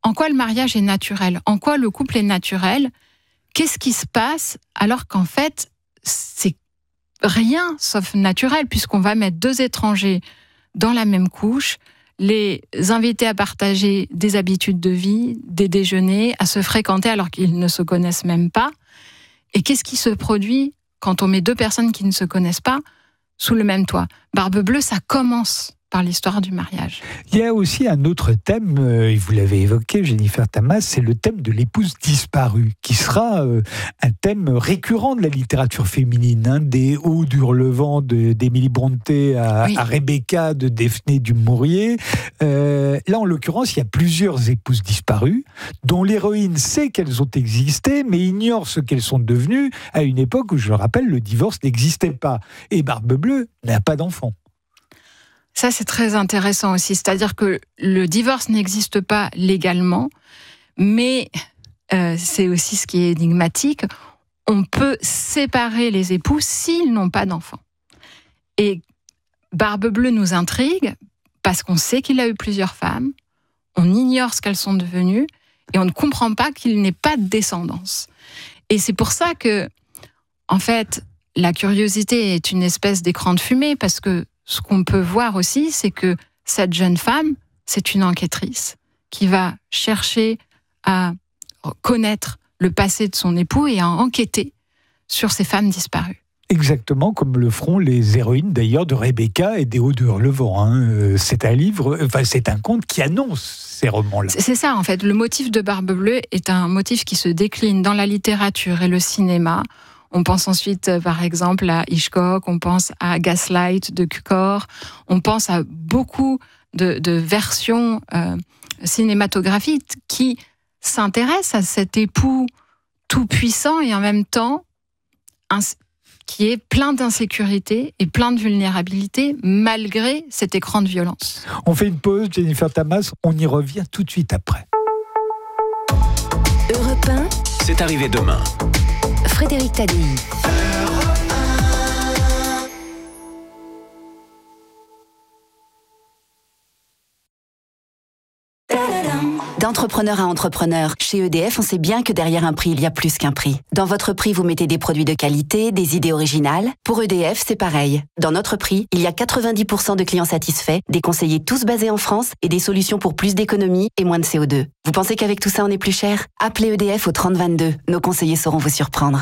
en quoi le mariage est naturel, en quoi le couple est naturel, qu'est-ce qui se passe alors qu'en fait, c'est rien sauf naturel, puisqu'on va mettre deux étrangers dans la même couche, les inviter à partager des habitudes de vie, des déjeuners, à se fréquenter alors qu'ils ne se connaissent même pas. Et qu'est-ce qui se produit quand on met deux personnes qui ne se connaissent pas sous le même toit ? Barbe Bleue, ça commence par l'histoire du mariage. Il y a aussi un autre thème, euh, et vous l'avez évoqué, Jennifer Tamas, c'est le thème de l'épouse disparue, qui sera euh, un thème récurrent de la littérature féminine, hein, des Hauts d'Hurlevent de, d'Émilie Brontë à, oui. à Rebecca de Daphné du Maurier. Euh, là, en l'occurrence, il y a plusieurs épouses disparues, dont l'héroïne sait qu'elles ont existé, mais ignore ce qu'elles sont devenues, à une époque où, je le rappelle, le divorce n'existait pas. Et Barbe Bleue n'a pas d'enfant. Ça, c'est très intéressant aussi. C'est-à-dire que le divorce n'existe pas légalement, mais euh, c'est aussi ce qui est énigmatique. On peut séparer les époux s'ils n'ont pas d'enfants. Et Barbe Bleue nous intrigue parce qu'on sait qu'il a eu plusieurs femmes, on ignore ce qu'elles sont devenues et on ne comprend pas qu'il n'ait pas de descendance. Et c'est pour ça que, en fait, la curiosité est une espèce d'écran de fumée, parce que ce qu'on peut voir aussi, c'est que cette jeune femme, c'est une enquêtrice qui va chercher à connaître le passé de son époux et à enquêter sur ces femmes disparues. Exactement comme le feront les héroïnes d'ailleurs de Rebecca et des Hauts d'Hurlevent. Hein. C'est un livre, enfin c'est un conte qui annonce ces romans-là. C'est ça en fait. Le motif de Barbe Bleue est un motif qui se décline dans la littérature et le cinéma. On pense ensuite, par exemple, à Hitchcock, on pense à Gaslight de Cukor, on pense à beaucoup de, de versions euh, cinématographiques qui s'intéressent à cet époux tout-puissant et en même temps ins- qui est plein d'insécurité et plein de vulnérabilité malgré cet écran de violence. On fait une pause, Jennifer Tamas, on y revient tout de suite après. Europe un. C'est arrivé demain. Frédéric Tadei. D'entrepreneur à entrepreneur, chez E D F, on sait bien que derrière un prix, il y a plus qu'un prix. Dans votre prix, vous mettez des produits de qualité, des idées originales. Pour E D F, c'est pareil. Dans notre prix, il y a quatre-vingt-dix pour cent de clients satisfaits, des conseillers tous basés en France et des solutions pour plus d'économie et moins de C O deux. Vous pensez qu'avec tout ça, on est plus cher ? Appelez E D F au trente vingt-deux. Nos conseillers sauront vous surprendre.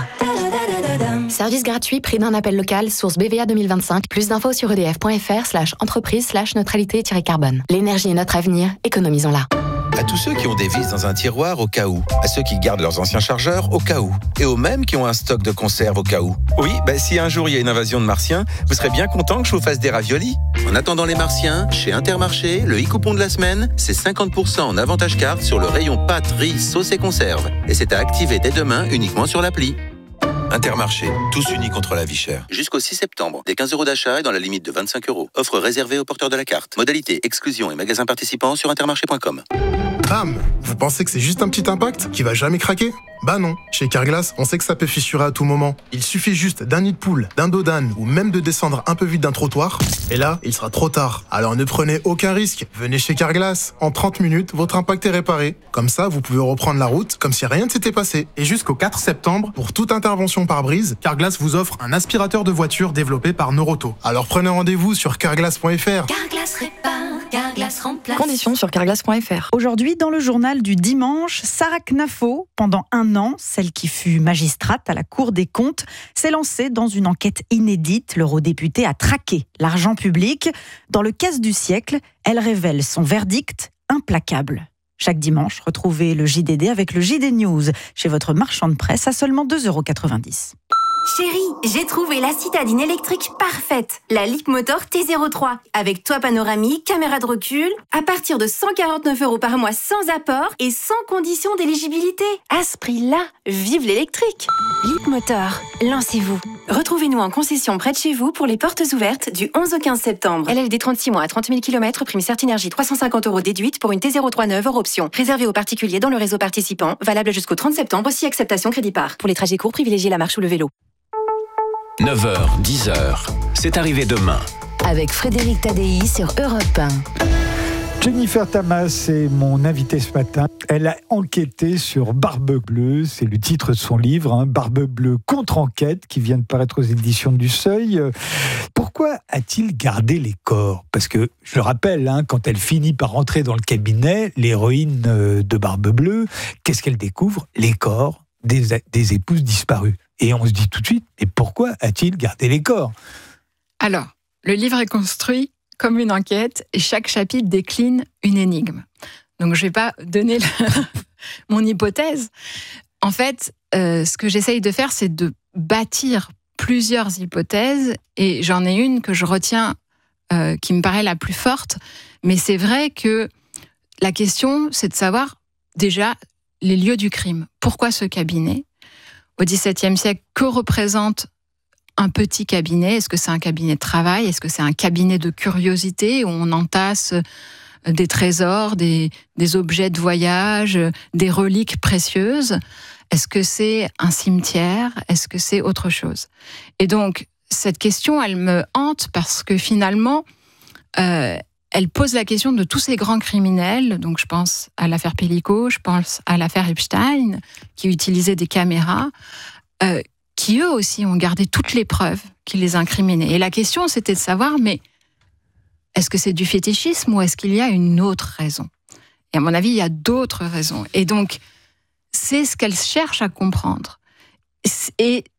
Service gratuit, prix d'un appel local, source B V A deux mille vingt-cinq. Plus d'infos sur edf.fr slash entreprise slash neutralité-carbone. L'énergie est notre avenir, économisons-la. À tous ceux qui ont des vis dans un tiroir au cas où, à ceux qui gardent leurs anciens chargeurs au cas où, et aux mêmes qui ont un stock de conserve au cas où. Oui, bah, si un jour il y a une invasion de martiens, vous serez bien content que je vous fasse des raviolis. En attendant les martiens, chez Intermarché, le e-coupon de la semaine, c'est cinquante pour cent en avantage carte sur le rayon pâtes, riz, sauce et conserve. Et c'est à activer dès demain uniquement sur l'appli. Intermarché, tous unis contre la vie chère. Jusqu'au six septembre, des quinze euros d'achat et dans la limite de vingt-cinq euros. Offre réservée aux porteurs de la carte. Modalité, exclusion et magasins participants sur intermarché point com. Bam! Vous pensez que c'est juste un petit impact qui va jamais craquer? Bah non. Chez Carglass, on sait que ça peut fissurer à tout moment. Il suffit juste d'un nid de poule, d'un dos d'âne ou même de descendre un peu vite d'un trottoir. Et là, il sera trop tard. Alors ne prenez aucun risque. Venez chez Carglass. En trente minutes, votre impact est réparé. Comme ça, vous pouvez reprendre la route comme si rien ne s'était passé. Et jusqu'au quatre septembre, pour toute intervention pare-brise, Carglass vous offre un aspirateur de voiture développé par Noroto. Alors prenez rendez-vous sur carglass point f r. Carglass répare, Carglass remplace. Conditions sur carglass point f r. Aujourd'hui, dans le journal du dimanche, Sarah Knafo, pendant un an, celle qui fut magistrate à la Cour des comptes, s'est lancée dans une enquête inédite. L'eurodéputée a traqué l'argent public. Dans le casse du siècle, elle révèle son verdict implacable. Chaque dimanche, retrouvez le J D D avec le J D News chez votre marchand de presse à seulement deux euros quatre-vingt-dix. Chérie, j'ai trouvé la citadine électrique parfaite, la Leapmotor T zéro trois, avec toit panoramique, caméra de recul, à partir de cent quarante-neuf euros par mois sans apport et sans condition d'éligibilité. À ce prix-là, vive l'électrique. Leapmotor, lancez-vous. Retrouvez-nous en concession près de chez vous pour les portes ouvertes du onze au quinze septembre. L L D trente-six mois à trente mille kilomètres, prime Certinergie trois cent cinquante euros déduite pour une T zéro trois neuve hors option. Réservé aux particuliers dans le réseau participant, valable jusqu'au trente septembre si acceptation crédit par. Pour les trajets courts, privilégiez la marche ou le vélo. neuf heures, dix heures, c'est arrivé demain. Avec Frédéric Tadei sur Europe un. Jennifer Tamas est mon invitée ce matin. Elle a enquêté sur Barbe Bleue, c'est le titre de son livre, hein, Barbe Bleue contre-enquête, qui vient de paraître aux éditions du Seuil. Pourquoi a-t-il gardé les corps ? Parce que, je le rappelle, hein, quand elle finit par rentrer dans le cabinet, l'héroïne de Barbe Bleue, qu'est-ce qu'elle découvre ? Les corps des, des épouses disparues. Et on se dit tout de suite, mais pourquoi a-t-il gardé les corps ? Alors, le livre est construit comme une enquête, et chaque chapitre décline une énigme. Donc, je ne vais pas donner le mon hypothèse. En fait, euh, ce que j'essaye de faire, c'est de bâtir plusieurs hypothèses, et j'en ai une que je retiens, euh, qui me paraît la plus forte. Mais c'est vrai que la question, c'est de savoir, déjà, les lieux du crime. Pourquoi ce cabinet ? Au dix-septième siècle, que représente un petit cabinet? Est-ce que c'est un cabinet de travail? Est-ce que c'est un cabinet de curiosité où on entasse des trésors, des, des objets de voyage, des reliques précieuses? Est-ce que c'est un cimetière? Est-ce que c'est autre chose? Et donc, cette question, elle me hante parce que finalement, euh, elle pose la question de tous ces grands criminels. Donc, je pense à l'affaire Pellico, je pense à l'affaire Epstein, qui utilisait des caméras, euh, qui eux aussi ont gardé toutes les preuves qui les incriminaient. Et la question, c'était de savoir, mais est-ce que c'est du fétichisme ou est-ce qu'il y a une autre raison? Et à mon avis, il y a d'autres raisons. Et donc, c'est ce qu'elle cherche à comprendre. Et